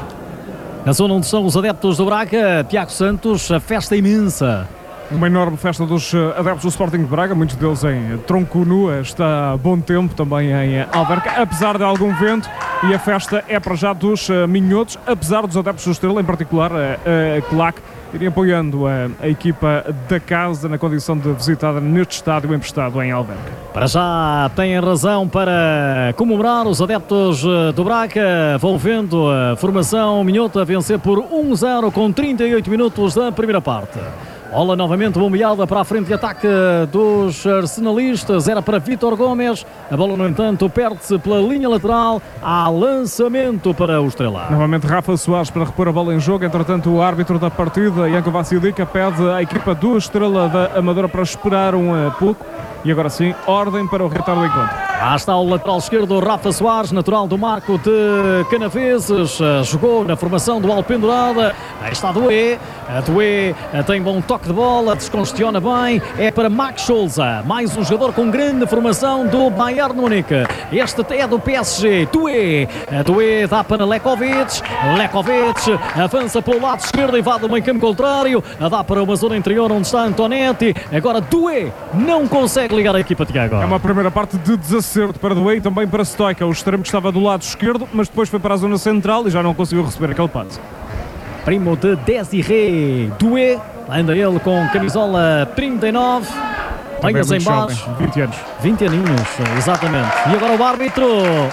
Na zona onde são os adeptos do Braga, Tiago Santos, a festa imensa. Uma enorme festa dos adeptos do Sporting de Braga, muitos deles em tronco nu. Está bom tempo também em Alverca, apesar de algum vento, e a festa é para já dos minhotos, apesar dos adeptos do Estrela, em particular a, a Claque, irem apoiando a, a equipa da casa na condição de visitada neste estádio emprestado em Alverca. Para já têm razão para comemorar os adeptos do Braga, vão vendo a formação minhota a vencer por um a zero com trinta e oito minutos da primeira parte. Bola novamente bombeada para a frente de ataque dos arsenalistas, era para Vítor Gomes, a bola no entanto perde-se pela linha lateral, há lançamento para o Estrela. Novamente Rafa Soares para repor a bola em jogo, entretanto o árbitro da partida, Janko Vasilika, pede à equipa do Estrela da Amadora para esperar um pouco, e agora sim, ordem para o retorno do encontro. Lá está o lateral esquerdo, Rafa Soares, natural do Marco de Canaveses, jogou na formação do Alpendurada. Aí está Doué, a Doué tem bom toque de bola, descongestiona bem, é para Max Souza, mais um jogador com grande formação do Bayern Munique. Este é do P S G, Doué, a Doué dá para Lekovic, Lekovic avança pelo lado esquerdo, invade o meio campo contrário, dá para uma zona interior onde está Antonetti, agora Doué não consegue ligar a equipa, Tiago. É uma primeira parte de desacerto para Doué e também para Stoica, o extremo que estava do lado esquerdo, mas depois foi para a zona central e já não conseguiu receber aquele passe. Primo de Désiré Doué, anda ele com camisola trinta e nove, banhas em baixo, vinte anos. vinte aninhos, exatamente. E agora o árbitro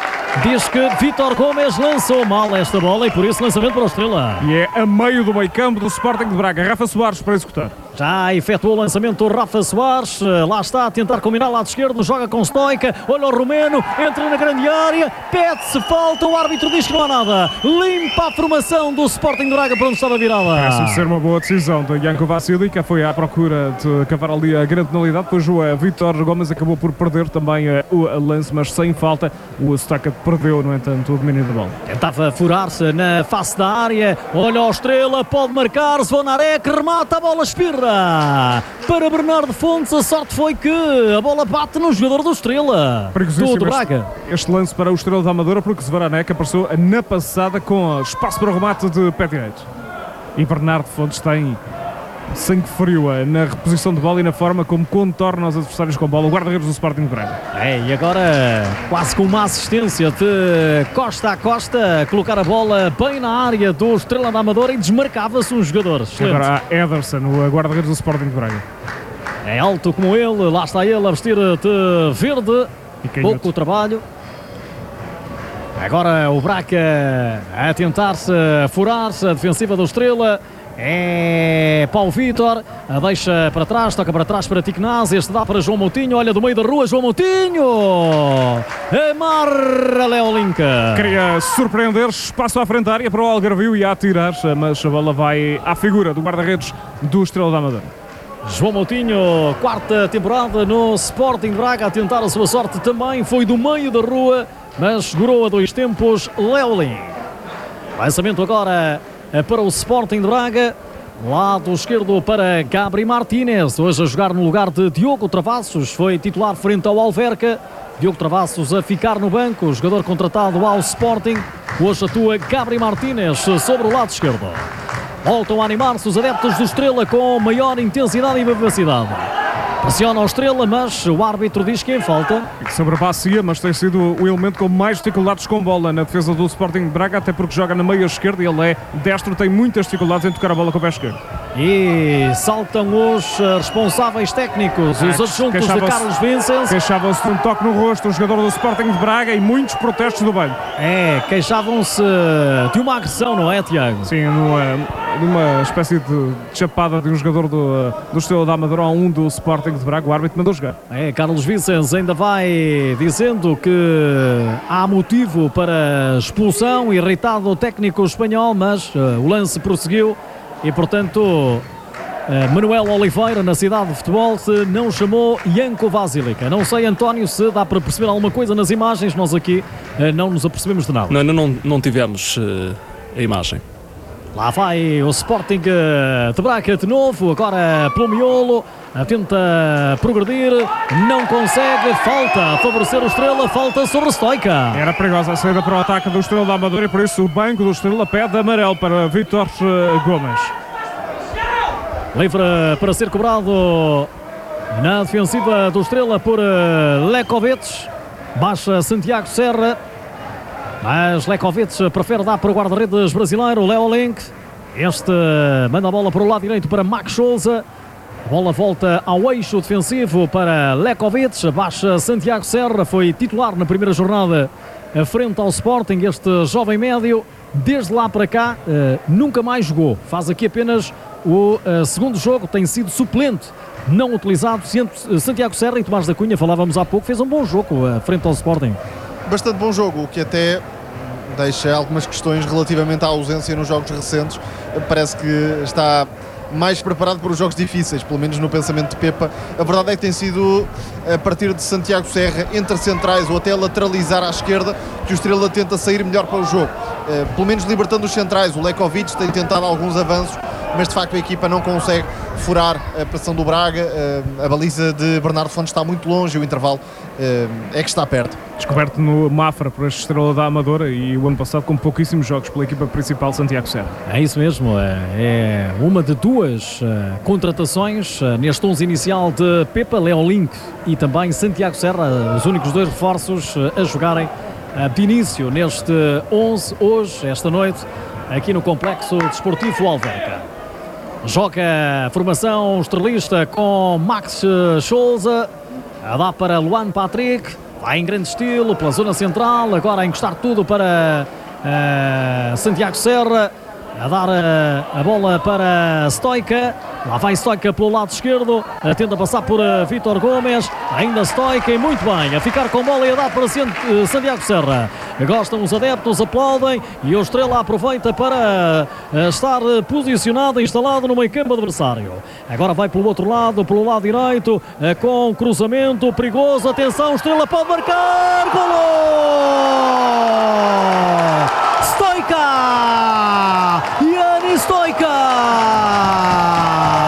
diz que Vítor Gomes lançou mal esta bola e por isso lançamento para o Estrela. E é a meio do meio campo do Sporting de Braga, Rafa Soares para executar. Já efetuou o lançamento do Rafa Soares, lá está a tentar combinar lado esquerdo, joga com Stoica, olha o Romeno, entra na grande área, pede-se falta, o árbitro diz que não há nada, limpa a formação do Sporting de Braga para onde estava virada. Parece ser uma boa decisão de Janko Vasilika, foi à procura de cavar ali a grande penalidade, depois o Vítor Gomes acabou por perder também o lance, mas sem falta, o Stoica perdeu, no entanto, o domínio da bola. Tentava furar-se na face da área, olha o Estrela, pode marcar, Zvonarek, remata, a bola espirra para Bernardo Fontes, a sorte foi que a bola bate no jogador do Estrela, do Braga. Este, este lance para o Estrela da Amadora, porque Zvonarek apareceu na passada com espaço para o remate de pé direito. E Bernardo Fontes tem sangue frio na reposição de bola e na forma como contorna os adversários com bola, o guarda-redes do Sporting de Braga. É, e agora quase com uma assistência de costa a costa, colocar a bola bem na área do Estrela da Amadora e desmarcava-se um jogador. Excelente. Agora há Ederson, o guarda-redes do Sporting de Braga. É alto como ele, lá está ele a vestir de verde, pouco trabalho. Agora o Braga a tentar-se furar-se, a defensiva do Estrela. É Pau Vítor, deixa para trás, toca para trás para Tiquenaz, este dá para João Moutinho, olha do meio da rua, João Moutinho, amarra Léo Linca. Queria surpreender, espaço à frente da área para o Algarvio e a atirar, mas a bola vai à figura do guarda-redes do Estrela da Amadora. João Moutinho, quarta temporada no Sporting de Braga, a tentar a sua sorte também, foi do meio da rua, mas segurou a dois tempos Léo Linca. Lançamento agora para o Sporting de Braga. Lado esquerdo para Gabri Martínez, hoje a jogar no lugar de Diogo Travassos, foi titular frente ao Alverca. Diogo Travassos a ficar no banco, jogador contratado ao Sporting. Hoje atua Gabri Martínez sobre o lado esquerdo. Voltam a animar-se os adeptos do Estrela com maior intensidade e vivacidade. Pressiona o Estrela, mas o árbitro diz que em falta. Sobre a bacia, mas tem sido o elemento com mais dificuldades com bola na defesa do Sporting de Braga, até porque joga na meia esquerda e ele é destro, tem muitas dificuldades em tocar a bola com o pé esquerdo. E saltam os responsáveis técnicos, os adjuntos de Carlos Vicens. Queixavam-se de um toque no rosto o jogador do Sporting de Braga e muitos protestos do banco. É, queixavam-se de uma agressão, não é, Tiago? Sim, numa, numa espécie de chapada de um jogador do, do Estrela da Amadora a um do Sporting de Braga, o árbitro mandou jogar. É, Carlos Vicens ainda vai dizendo que há motivo para expulsão, irritado o técnico espanhol, mas uh, o lance prosseguiu. E, portanto, uh, Manuel Oliveira, na cidade de futebol, se não chamou Janko Vasilica. Não sei, António, se dá para perceber alguma coisa nas imagens. Nós aqui uh, não nos apercebemos de nada. Não, não, não tivemos uh, a imagem. Lá vai o Sporting de Braga de novo, agora pelo miolo. Tenta progredir, não consegue. Falta a favorecer o Estrela, falta sobre Stoica. Era perigosa a saída para o ataque do Estrela da Amadora e por isso o banco do Estrela pede amarelo para Vítor Gomes. Livre para ser cobrado na defensiva do Estrela por Lekovic. Baixa Santiago Serra, mas Lekovic prefere dar para o guarda-redes brasileiro, Leo Link. Este manda a bola para o lado direito para Max Souza. A bola volta ao eixo defensivo para Lekovic. Baixa Santiago Serra, foi titular na primeira jornada frente ao Sporting. Este jovem médio, desde lá para cá, uh, nunca mais jogou. Faz aqui apenas o uh, segundo jogo, tem sido suplente, não utilizado. Santiago Serra e Tomás da Cunha, falávamos há pouco, fez um bom jogo uh, frente ao Sporting. Bastante bom jogo, o que até deixa algumas questões relativamente à ausência nos jogos recentes. Parece que está mais preparado para os jogos difíceis, pelo menos no pensamento de Pepa. A verdade é que tem sido a partir de Santiago Serra, entre centrais ou até lateralizar à esquerda, que o Estrela tenta sair melhor para o jogo. Pelo menos libertando os centrais. O Lekovic tem tentado alguns avanços, mas de facto a equipa não consegue furar a pressão do Braga. A baliza de Bernardo Fontes está muito longe e o intervalo é que está perto. Descoberto no Mafra por este Estrela da Amadora e o ano passado com pouquíssimos jogos pela equipa principal Santiago Serra. É isso mesmo, é uma de duas uh, contratações uh, neste onze inicial de Pepa, Leo Link e também Santiago Serra, os únicos dois reforços uh, a jogarem uh, de início neste onze, hoje, esta noite, aqui no Complexo Desportivo Alverca. Joga a formação estrelista com Max Souza, a dar para Luan Patrick. Vai em grande estilo, pela zona central, agora a encostar tudo para uh, Santiago Serra, a dar uh, a bola para Stoica. Lá vai Stoica pelo lado esquerdo, uh, tenta passar por uh, Vítor Gomes, ainda Stoica e muito bem, a ficar com bola e a dar para uh, Santiago Serra. Gostam os adeptos, aplaudem e o Estrela aproveita para uh, estar uh, posicionado, instalado no meio campo adversário. Agora vai pelo outro lado, pelo lado direito, uh, com cruzamento perigoso. Atenção, Estrela pode marcar, golo! Stoica! Jani Stoica!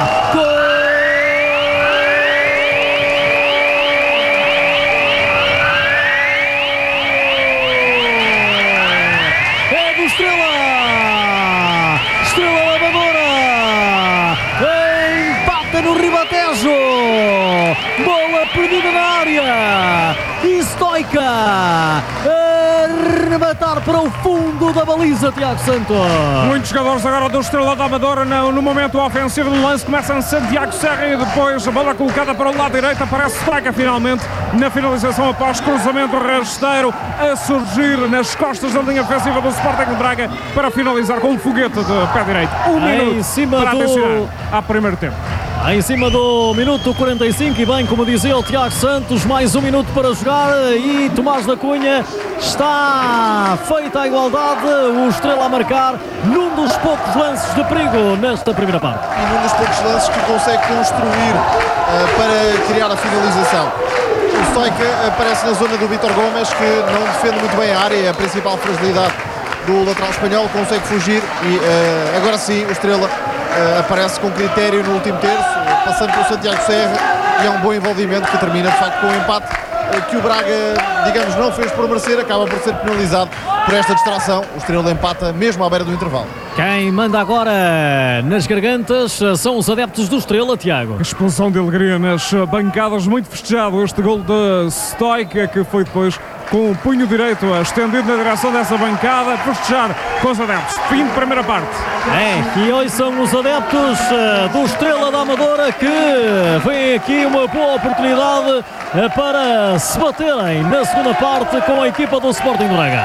Bola perdida na área e Stoica a rematar para o fundo da baliza, Tiago Santos. Muitos jogadores agora do Estrela da Amadora no, no momento ofensivo do lance. Começam Santiago Serra e depois a bola colocada para o lado direito. Aparece Stoica finalmente na finalização após cruzamento rasteiro a surgir nas costas da linha ofensiva do Sporting de Braga para finalizar com um foguete de pé direito. Um minuto em cima para do... adicionar ao primeiro tempo. Em cima do minuto quarenta e cinco e bem, como dizia o Tiago Santos, mais um minuto para jogar e Tomás da Cunha, está feita a igualdade, o Estrela a marcar num dos poucos lances de perigo nesta primeira parte. E num dos poucos lances que consegue construir uh, para criar a finalização. O Stoica aparece na zona do Vítor Gomes, que não defende muito bem a área, é a principal fragilidade do lateral espanhol, consegue fugir e uh, agora sim o Estrela uh, aparece com critério no último terço, passando pelo Santiago Serra, e é um bom envolvimento que termina de facto com um empate uh, que o Braga, digamos, não fez por merecer, acaba por ser penalizado por esta distração. O Estrela empata mesmo à beira do intervalo. Quem manda agora nas gargantas são os adeptos do Estrela, Tiago. Explosão de alegria nas bancadas, muito festejado este gol de Stoica, que foi depois com o punho direito estendido na direção dessa bancada, festejar com os adeptos. Fim de primeira parte. É, e hoje são os adeptos uh, do Estrela da Amadora que vêm aqui uma boa oportunidade uh, para se baterem na segunda parte com a equipa do Sporting Braga.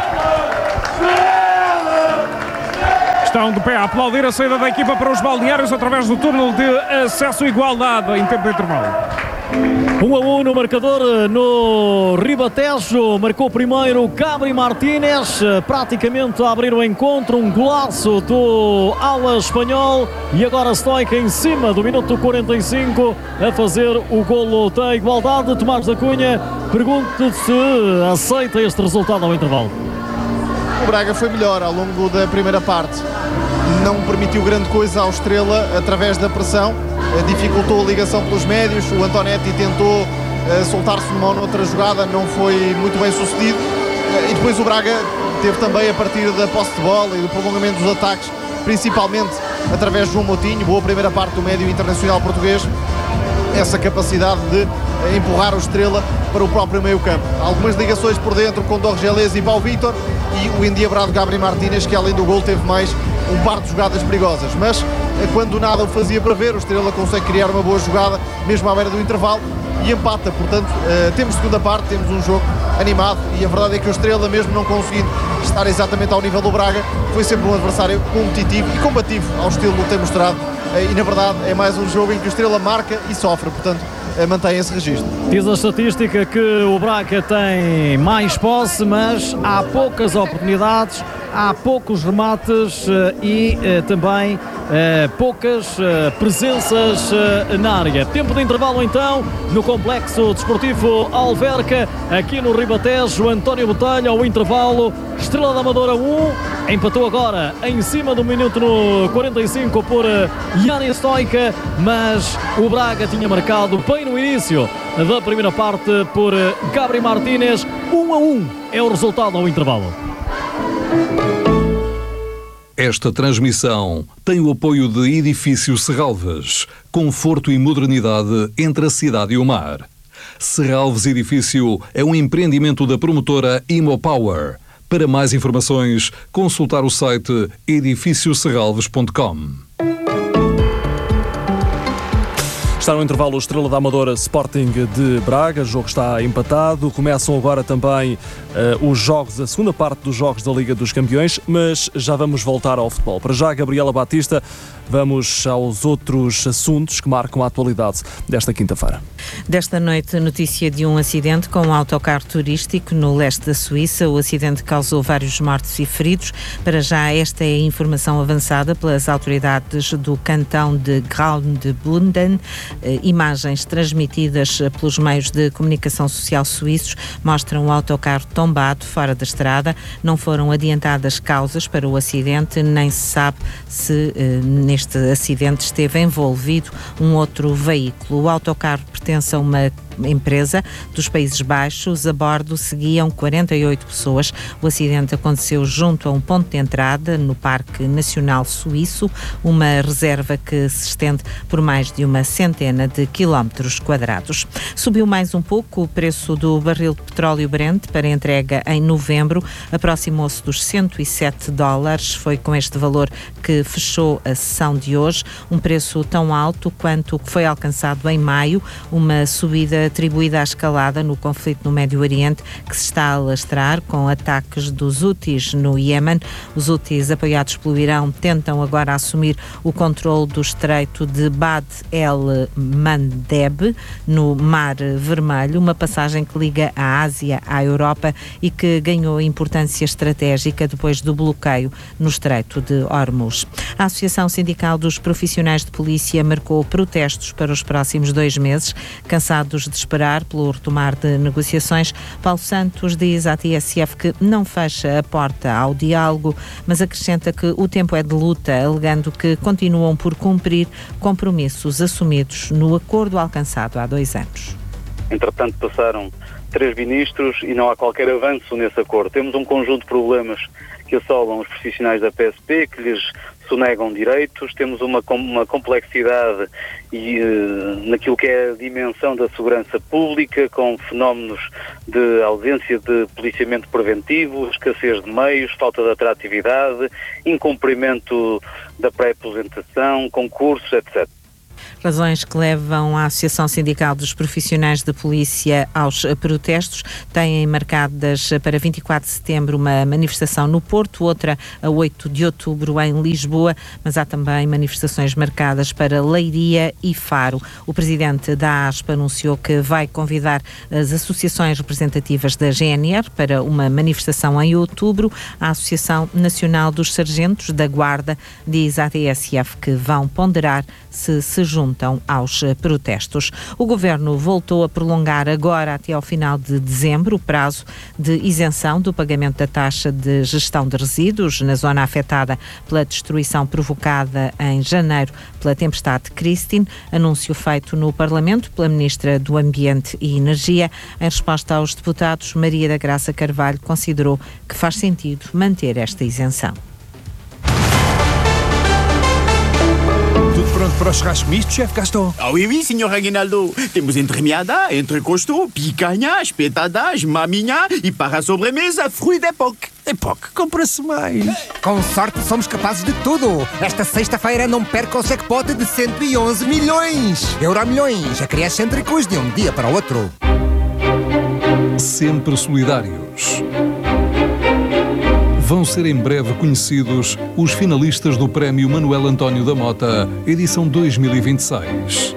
Estão de pé a aplaudir a saída da equipa para os balneários através do túnel de acesso igualdade em tempo de intervalo. um a um no marcador no Ribatejo. Marcou primeiro Gabri Martínez, praticamente a abrir o encontro. Um golaço do ala espanhol. E agora Stoica em cima do minuto quarenta e cinco a fazer o golo da igualdade. Tomás da Cunha, pergunto se aceita este resultado ao intervalo. O Braga foi melhor ao longo da primeira parte, não permitiu grande coisa ao Estrela através da pressão, dificultou a ligação pelos médios. O Antonetti tentou uh, soltar-se numa ou noutra jogada, não foi muito bem sucedido, uh, e depois o Braga teve também, a partir da posse de bola e do prolongamento dos ataques, principalmente através de João Moutinho, boa primeira parte do médio internacional português, essa capacidade de uh, empurrar o Estrela para o próprio meio campo. Algumas ligações por dentro com Dorgelés e Pau Vítor, e o endiabrado Gabri Martínez, que além do gol teve mais um par de jogadas perigosas, mas quando nada o fazia prever, o Estrela consegue criar uma boa jogada mesmo à beira do intervalo e empata. Portanto, uh, temos segunda parte, temos um jogo animado, e a verdade é que o Estrela, mesmo não conseguindo estar exatamente ao nível do Braga, foi sempre um adversário competitivo e combativo ao estilo do que tem mostrado, uh, e na verdade é mais um jogo em que o Estrela marca e sofre, portanto uh, mantém esse registro. Diz a estatística que o Braga tem mais posse, mas há poucas oportunidades, há poucos remates uh, e uh, também uh, poucas uh, presenças uh, na área. Tempo de intervalo então no Complexo Desportivo Alverca, aqui no Ribatejo. António Botelho ao intervalo. Estrela da Amadora um, empatou agora em cima do minuto no quarenta e cinco por uh, Yanni Stoica, mas o Braga tinha marcado bem no início da primeira parte por uh, Gabri Martínez. um a um é o resultado ao intervalo. Esta transmissão tem o apoio de Edifício Serralves, conforto e modernidade entre a cidade e o mar. Serralves Edifício é um empreendimento da promotora Imopower. Para mais informações, consultar o site edifício serralves ponto com. Está no intervalo o Estrela da Amadora Sporting de Braga, o jogo está empatado. Começam agora também uh, os jogos, a segunda parte dos jogos da Liga dos Campeões, mas já vamos voltar ao futebol. Para já, Gabriela Batista, vamos aos outros assuntos que marcam a atualidade desta quinta-feira. Desta noite, notícia de um acidente com um autocarro turístico no leste da Suíça. O acidente causou vários mortos e feridos. Para já, esta é a informação avançada pelas autoridades do cantão de Graubünden. Imagens transmitidas pelos meios de comunicação social suíços mostram o autocarro tombado fora da estrada. Não foram adiantadas causas para o acidente, nem se sabe se eh, neste acidente esteve envolvido um outro veículo. O autocarro pertence a uma empresa dos Países Baixos. A bordo seguiam quarenta e oito pessoas. O acidente aconteceu junto a um ponto de entrada no Parque Nacional Suíço, uma reserva que se estende por mais de uma centena de quilómetros quadrados. Subiu mais um pouco o preço do barril de petróleo Brent para entrega em novembro, aproximou-se dos cento e sete dólares. Foi com este valor que fechou a sessão de hoje, um preço tão alto quanto o que foi alcançado em maio, uma subida atribuída à escalada no conflito no Médio Oriente, que se está a alastrar com ataques dos Houthis no Iémen. Os Houthis, apoiados pelo Irão, tentam agora assumir o controle do estreito de Bab el-Mandeb, no Mar Vermelho, uma passagem que liga a Ásia à Europa e que ganhou importância estratégica depois do bloqueio no estreito de Hormuz. A Associação Sindical dos Profissionais de Polícia marcou protestos para os próximos dois meses, cansados de esperar pelo retomar de negociações. Paulo Santos diz à T S F que não fecha a porta ao diálogo, mas acrescenta que o tempo é de luta, alegando que continuam por cumprir compromissos assumidos no acordo alcançado há dois anos. Entretanto, passaram três ministros e não há qualquer avanço nesse acordo. Temos um conjunto de problemas que assolam os profissionais da P S P, que lhes sonegam direitos. Temos uma, uma complexidade e, uh, naquilo que é a dimensão da segurança pública, com fenómenos de ausência de policiamento preventivo, escassez de meios, falta de atratividade, incumprimento da pré-aposentação, concursos, etcétera. Razões que levam a Associação Sindical dos Profissionais de Polícia aos protestos. Têm marcadas para vinte e quatro de setembro uma manifestação no Porto, outra a oito de outubro em Lisboa, mas há também manifestações marcadas para Leiria e Faro. O presidente da ASP anunciou que vai convidar as associações representativas da G N R para uma manifestação em outubro. A Associação Nacional dos Sargentos da Guarda diz à T S F que vão ponderar se se juntam aos protestos. O Governo voltou a prolongar agora até ao final de dezembro o prazo de isenção do pagamento da taxa de gestão de resíduos na zona afetada pela destruição provocada em janeiro pela tempestade Christine, anúncio feito no Parlamento pela Ministra do Ambiente e Energia. Em resposta aos deputados, Maria da Graça Carvalho considerou que faz sentido manter esta isenção. Pronto para o churrasco misto, chefe Gaston? Ah oui, oui, senhor Aguinaldo. Temos entremeada, entrecosto, picanha, espetadas, maminha e para a sobremesa, fruit d'époque. Époque, compra-se mais. Com sorte somos capazes de tudo. Esta sexta-feira não perca o jackpot de cento e onze milhões. Euromilhões, a criar cêntricos de um dia para o outro. Sempre solidários. Vão ser em breve conhecidos os finalistas do Prémio Manuel António da Mota, edição dois mil e vinte e seis.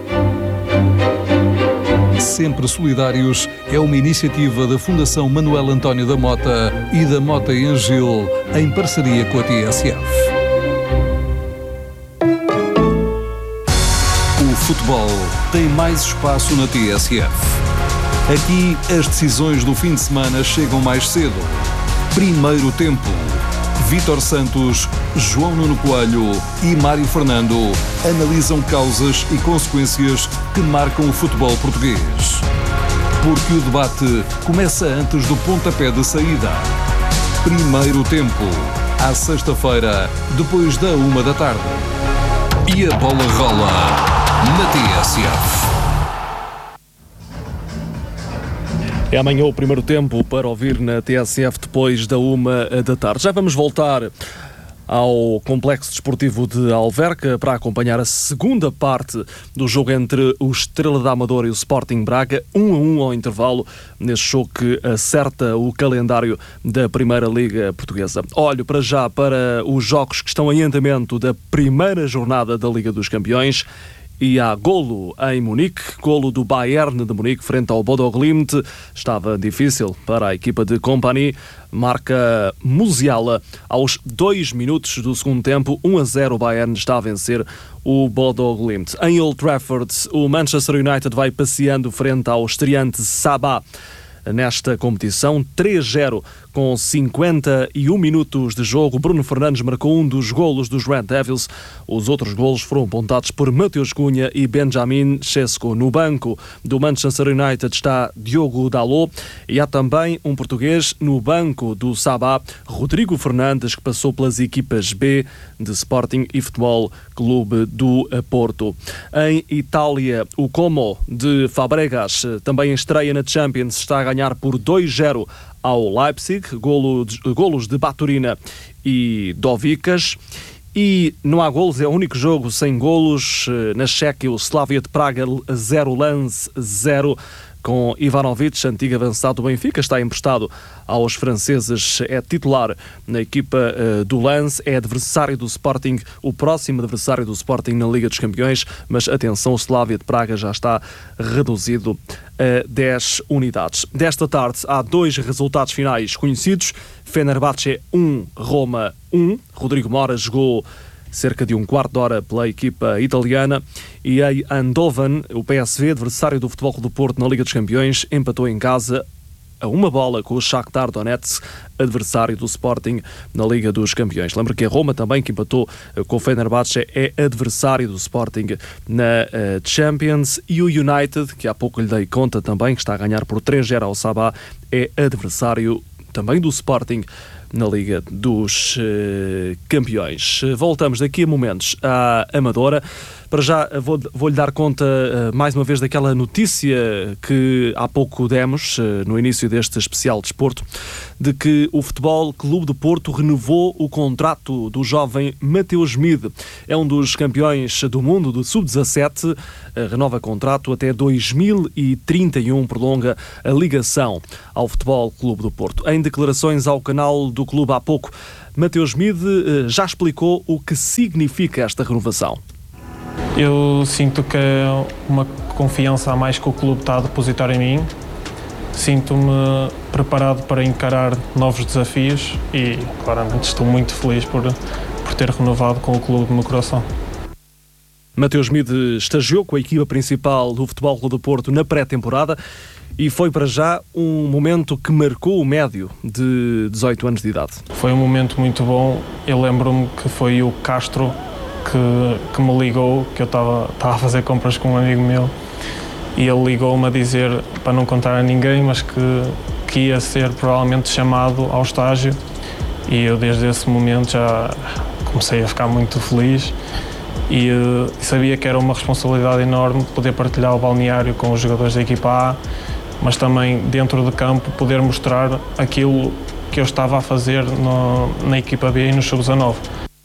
Sempre Solidários é uma iniciativa da Fundação Manuel António da Mota e da Mota e Angil, em parceria com a T S F. O futebol tem mais espaço na T S F. Aqui, as decisões do fim de semana chegam mais cedo. Primeiro tempo. Vítor Santos, João Nuno Coelho e Mário Fernando analisam causas e consequências que marcam o futebol português. Porque o debate começa antes do pontapé de saída. Primeiro tempo. À sexta-feira, depois da uma da tarde. E a bola rola na T S F. É amanhã o primeiro tempo para ouvir na T S F depois da uma da tarde. Já vamos voltar ao Complexo Desportivo de Alverca para acompanhar a segunda parte do jogo entre o Estrela da Amadora e o Sporting Braga, um a um ao intervalo, neste jogo que acerta o calendário da Primeira Liga Portuguesa. Olho para já para os jogos que estão em andamento da primeira jornada da Liga dos Campeões. E há golo em Munique, golo do Bayern de Munique frente ao Bodo Glimt. Estava difícil para a equipa de Company. Marca Musiala aos dois minutos do segundo tempo. um a zero o Bayern está a vencer o Bodo Glimt. Em Old Trafford, o Manchester United vai passeando frente ao estreante Sabah. Nesta competição, três a zero com cinquenta e um minutos de jogo. Bruno Fernandes marcou um dos golos dos Red Devils. Os outros golos foram apontados por Mateus Cunha e Benjamin Sesko. No banco do Manchester United está Diogo Dalot e há também um português no banco do Sabah, Rodrigo Fernandes, que passou pelas equipas B de Sporting e Futebol Clube do Porto. Em Itália, o Como de Fabregas também estreia na Champions, está a ganhar por dois a zero ao Leipzig, golo de, golos de Baturina e Dovicas. E não há golos, é o único jogo sem golos. Na Chequia, o Slavia de Praga zero, Lens zero, com Ivanovic, antigo avançado do Benfica, está emprestado aos franceses, é titular na equipa uh, do Lens, é adversário do Sporting, o próximo adversário do Sporting na Liga dos Campeões, mas atenção, o Slavia de Praga já está reduzido a dez unidades. Desta tarde há dois resultados finais conhecidos: Fenerbahçe um, Roma um. Rodrigo Mora jogou cerca de um quarto de hora pela equipa italiana, e em Eindhoven, o P S V, adversário do Futebol Clube do Porto na Liga dos Campeões, empatou em casa a uma bola com o Shakhtar Donetsk, adversário do Sporting na Liga dos Campeões. Lembro que a Roma também, que empatou com o Fenerbahçe, é adversário do Sporting na Champions, e o United, que há pouco lhe dei conta também, que está a ganhar por três a zero ao Sabah, é adversário também do Sporting na Liga dos uh, Campeões. Voltamos daqui a momentos à Amadora. Para já vou, vou-lhe dar conta uh, mais uma vez daquela notícia que há pouco demos, uh, no início deste especial desporto, de que o Futebol Clube do Porto renovou o contrato do jovem Mateus Mide. É um dos campeões do mundo do sub dezassete, uh, renova contrato até dois mil e trinta e um, prolonga a ligação ao Futebol Clube do Porto. Em declarações ao canal do clube há pouco, Mateus Mide uh, já explicou o que significa esta renovação. Eu sinto que é uma confiança a mais que o clube está a depositar em mim. Sinto-me preparado para encarar novos desafios e, claramente, estou muito feliz por, por ter renovado com o clube do meu coração. Mateus Mide estagiou com a equipa principal do Futebol Clube do Porto na pré-temporada e foi para já um momento que marcou o médio de dezoito anos de idade. Foi um momento muito bom. Eu lembro-me que foi o Castro que, que me ligou, que eu estava a fazer compras com um amigo meu, e ele ligou-me a dizer, para não contar a ninguém, mas que, que ia ser provavelmente chamado ao estágio, e eu desde esse momento já comecei a ficar muito feliz e uh, sabia que era uma responsabilidade enorme poder partilhar o balneário com os jogadores da equipa A, mas também dentro de campo poder mostrar aquilo que eu estava a fazer no, na equipa B e no sub dezanove.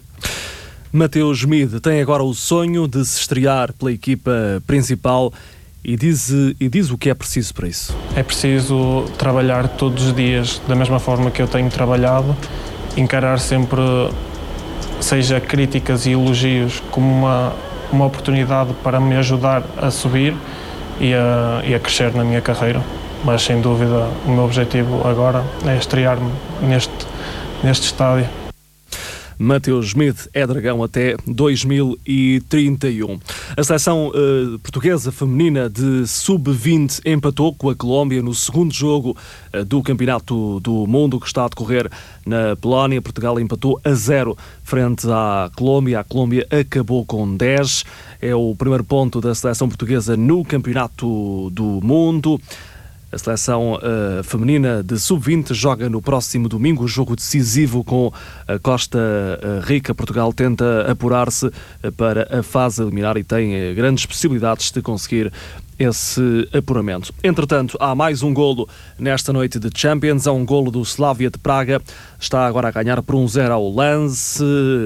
Mateus Mide tem agora o sonho de se estrear pela equipa principal e diz, e diz o que é preciso para isso. É preciso trabalhar todos os dias da mesma forma que eu tenho trabalhado, encarar sempre, seja críticas e elogios, como uma, uma oportunidade para me ajudar a subir e a, e a crescer na minha carreira. Mas, sem dúvida, o meu objetivo agora é estrear-me neste, neste estádio. Mateus Mide é dragão até dois mil e trinta e um. A seleção uh, portuguesa feminina de sub vinte empatou com a Colômbia no segundo jogo uh, do Campeonato do Mundo que está a decorrer na Polónia. Portugal empatou a zero frente à Colômbia. A Colômbia acabou com dez. É o primeiro ponto da seleção portuguesa no Campeonato do Mundo. A seleção uh, feminina de sub vinte joga no próximo domingo o jogo decisivo com a Costa Rica. Portugal tenta apurar-se para a fase eliminar e tem uh, grandes possibilidades de conseguir esse apuramento. Entretanto, há mais um golo nesta noite de Champions. Há um golo do Slavia de Praga. Está agora a ganhar por um zero ao Lance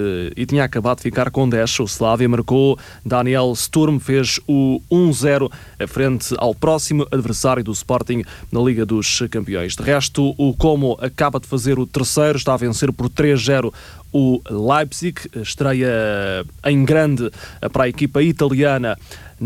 e tinha acabado de ficar com dez. O Slavia marcou. Daniel Sturm fez o um zero frente ao próximo adversário do Sporting na Liga dos Campeões. De resto, o Como acaba de fazer o terceiro. Está a vencer por três a zero o Leipzig. Estreia em grande para a equipa italiana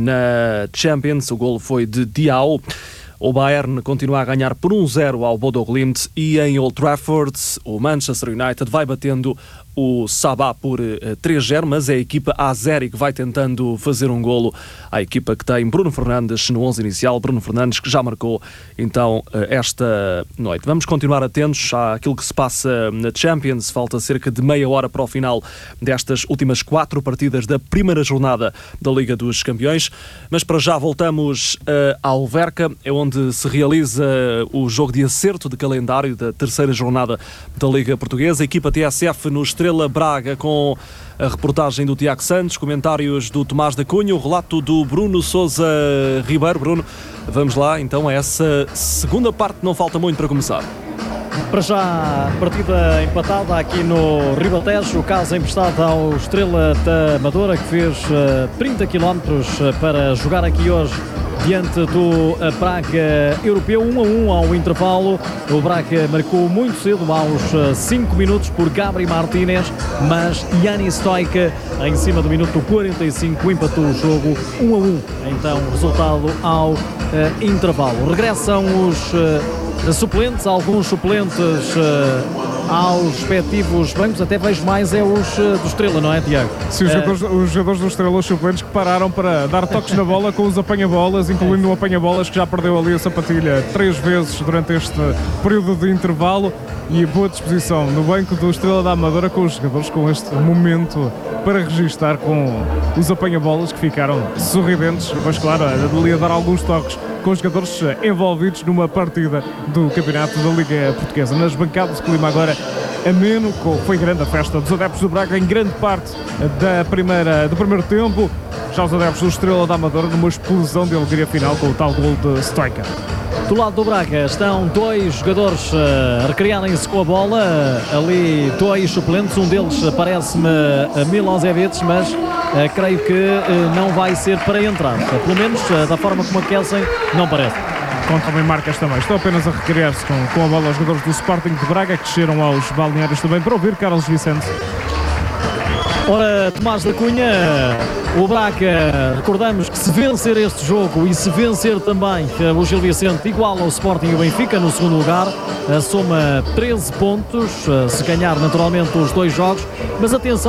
na Champions. O golo foi de Diao. O Bayern continua a ganhar por um zero ao Bodo Glimt e em Old Trafford o Manchester United vai batendo o Sabah por três a zero, mas é a equipa Azeri que vai tentando fazer um golo à equipa que tem Bruno Fernandes no onze inicial. Bruno Fernandes que já marcou então esta noite. Vamos continuar atentos àquilo que se passa na Champions. Falta cerca de meia hora para o final destas últimas quatro partidas da primeira jornada da Liga dos Campeões, mas para já voltamos a Alverca, é onde se realiza o jogo de acerto de calendário da terceira jornada da Liga Portuguesa. A equipa T S F no Estrela Braga, com a reportagem do Tiago Santos, comentários do Tomás da Cunha, o relato do Bruno Sousa Ribeiro. Bruno, vamos lá então a essa segunda parte, não falta muito para começar. Para já, partida empatada aqui no Ribatejo, o caso emprestado ao Estrela da Amadora, que fez uh, trinta quilómetros para jogar aqui hoje diante do Braga Europeu. um a um ao intervalo. O Braga marcou muito cedo, aos cinco minutos, por Gabri Martínez, mas Yannis Stoica, em cima do minuto quarenta e cinco, empatou o jogo um a um. Então, resultado ao uh, intervalo. Regressam os uh, suplentes, alguns suplentes uh, aos respectivos bancos. Até vejo mais é os uh, do Estrela, não é, Tiago? Sim, os, uh, jogadores, os jogadores do Estrela, os suplentes, que pararam para dar toques na bola com os apanha-bolas, incluindo o apanha-bolas que já perdeu ali a sapatilha três vezes durante este período de intervalo, e boa disposição no banco do Estrela da Amadora com os jogadores com este momento para registar com os apanha-bolas que ficaram sorridentes, mas claro, ali a dar alguns toques com os jogadores envolvidos numa partida do Campeonato da Liga Portuguesa. Nas bancadas de clima agora ameno, foi grande a festa dos adeptos do Braga em grande parte da primeira, do primeiro tempo. Já os adeptos do Estrela da Amadora numa explosão de alegria final com o tal gol de Stoica. Do lado do Braga estão dois jogadores a recriarem-se com a bola, ali dois suplentes, um deles parece-me Milosevic, mas uh, creio que uh, não vai ser para entrar, pelo menos uh, da forma como aquecem, não parece. Contam bem marcas também, estão apenas a recriar-se com, com a bola os jogadores do Sporting de Braga, que desceram aos balneários também para ouvir Carlos Vicente. Ora, Tomás da Cunha, o Braga, recordamos que se vencer este jogo e se vencer também o Gil Vicente, igual ao Sporting e o Benfica no segundo lugar, soma treze pontos, se ganhar naturalmente os dois jogos, mas atenção.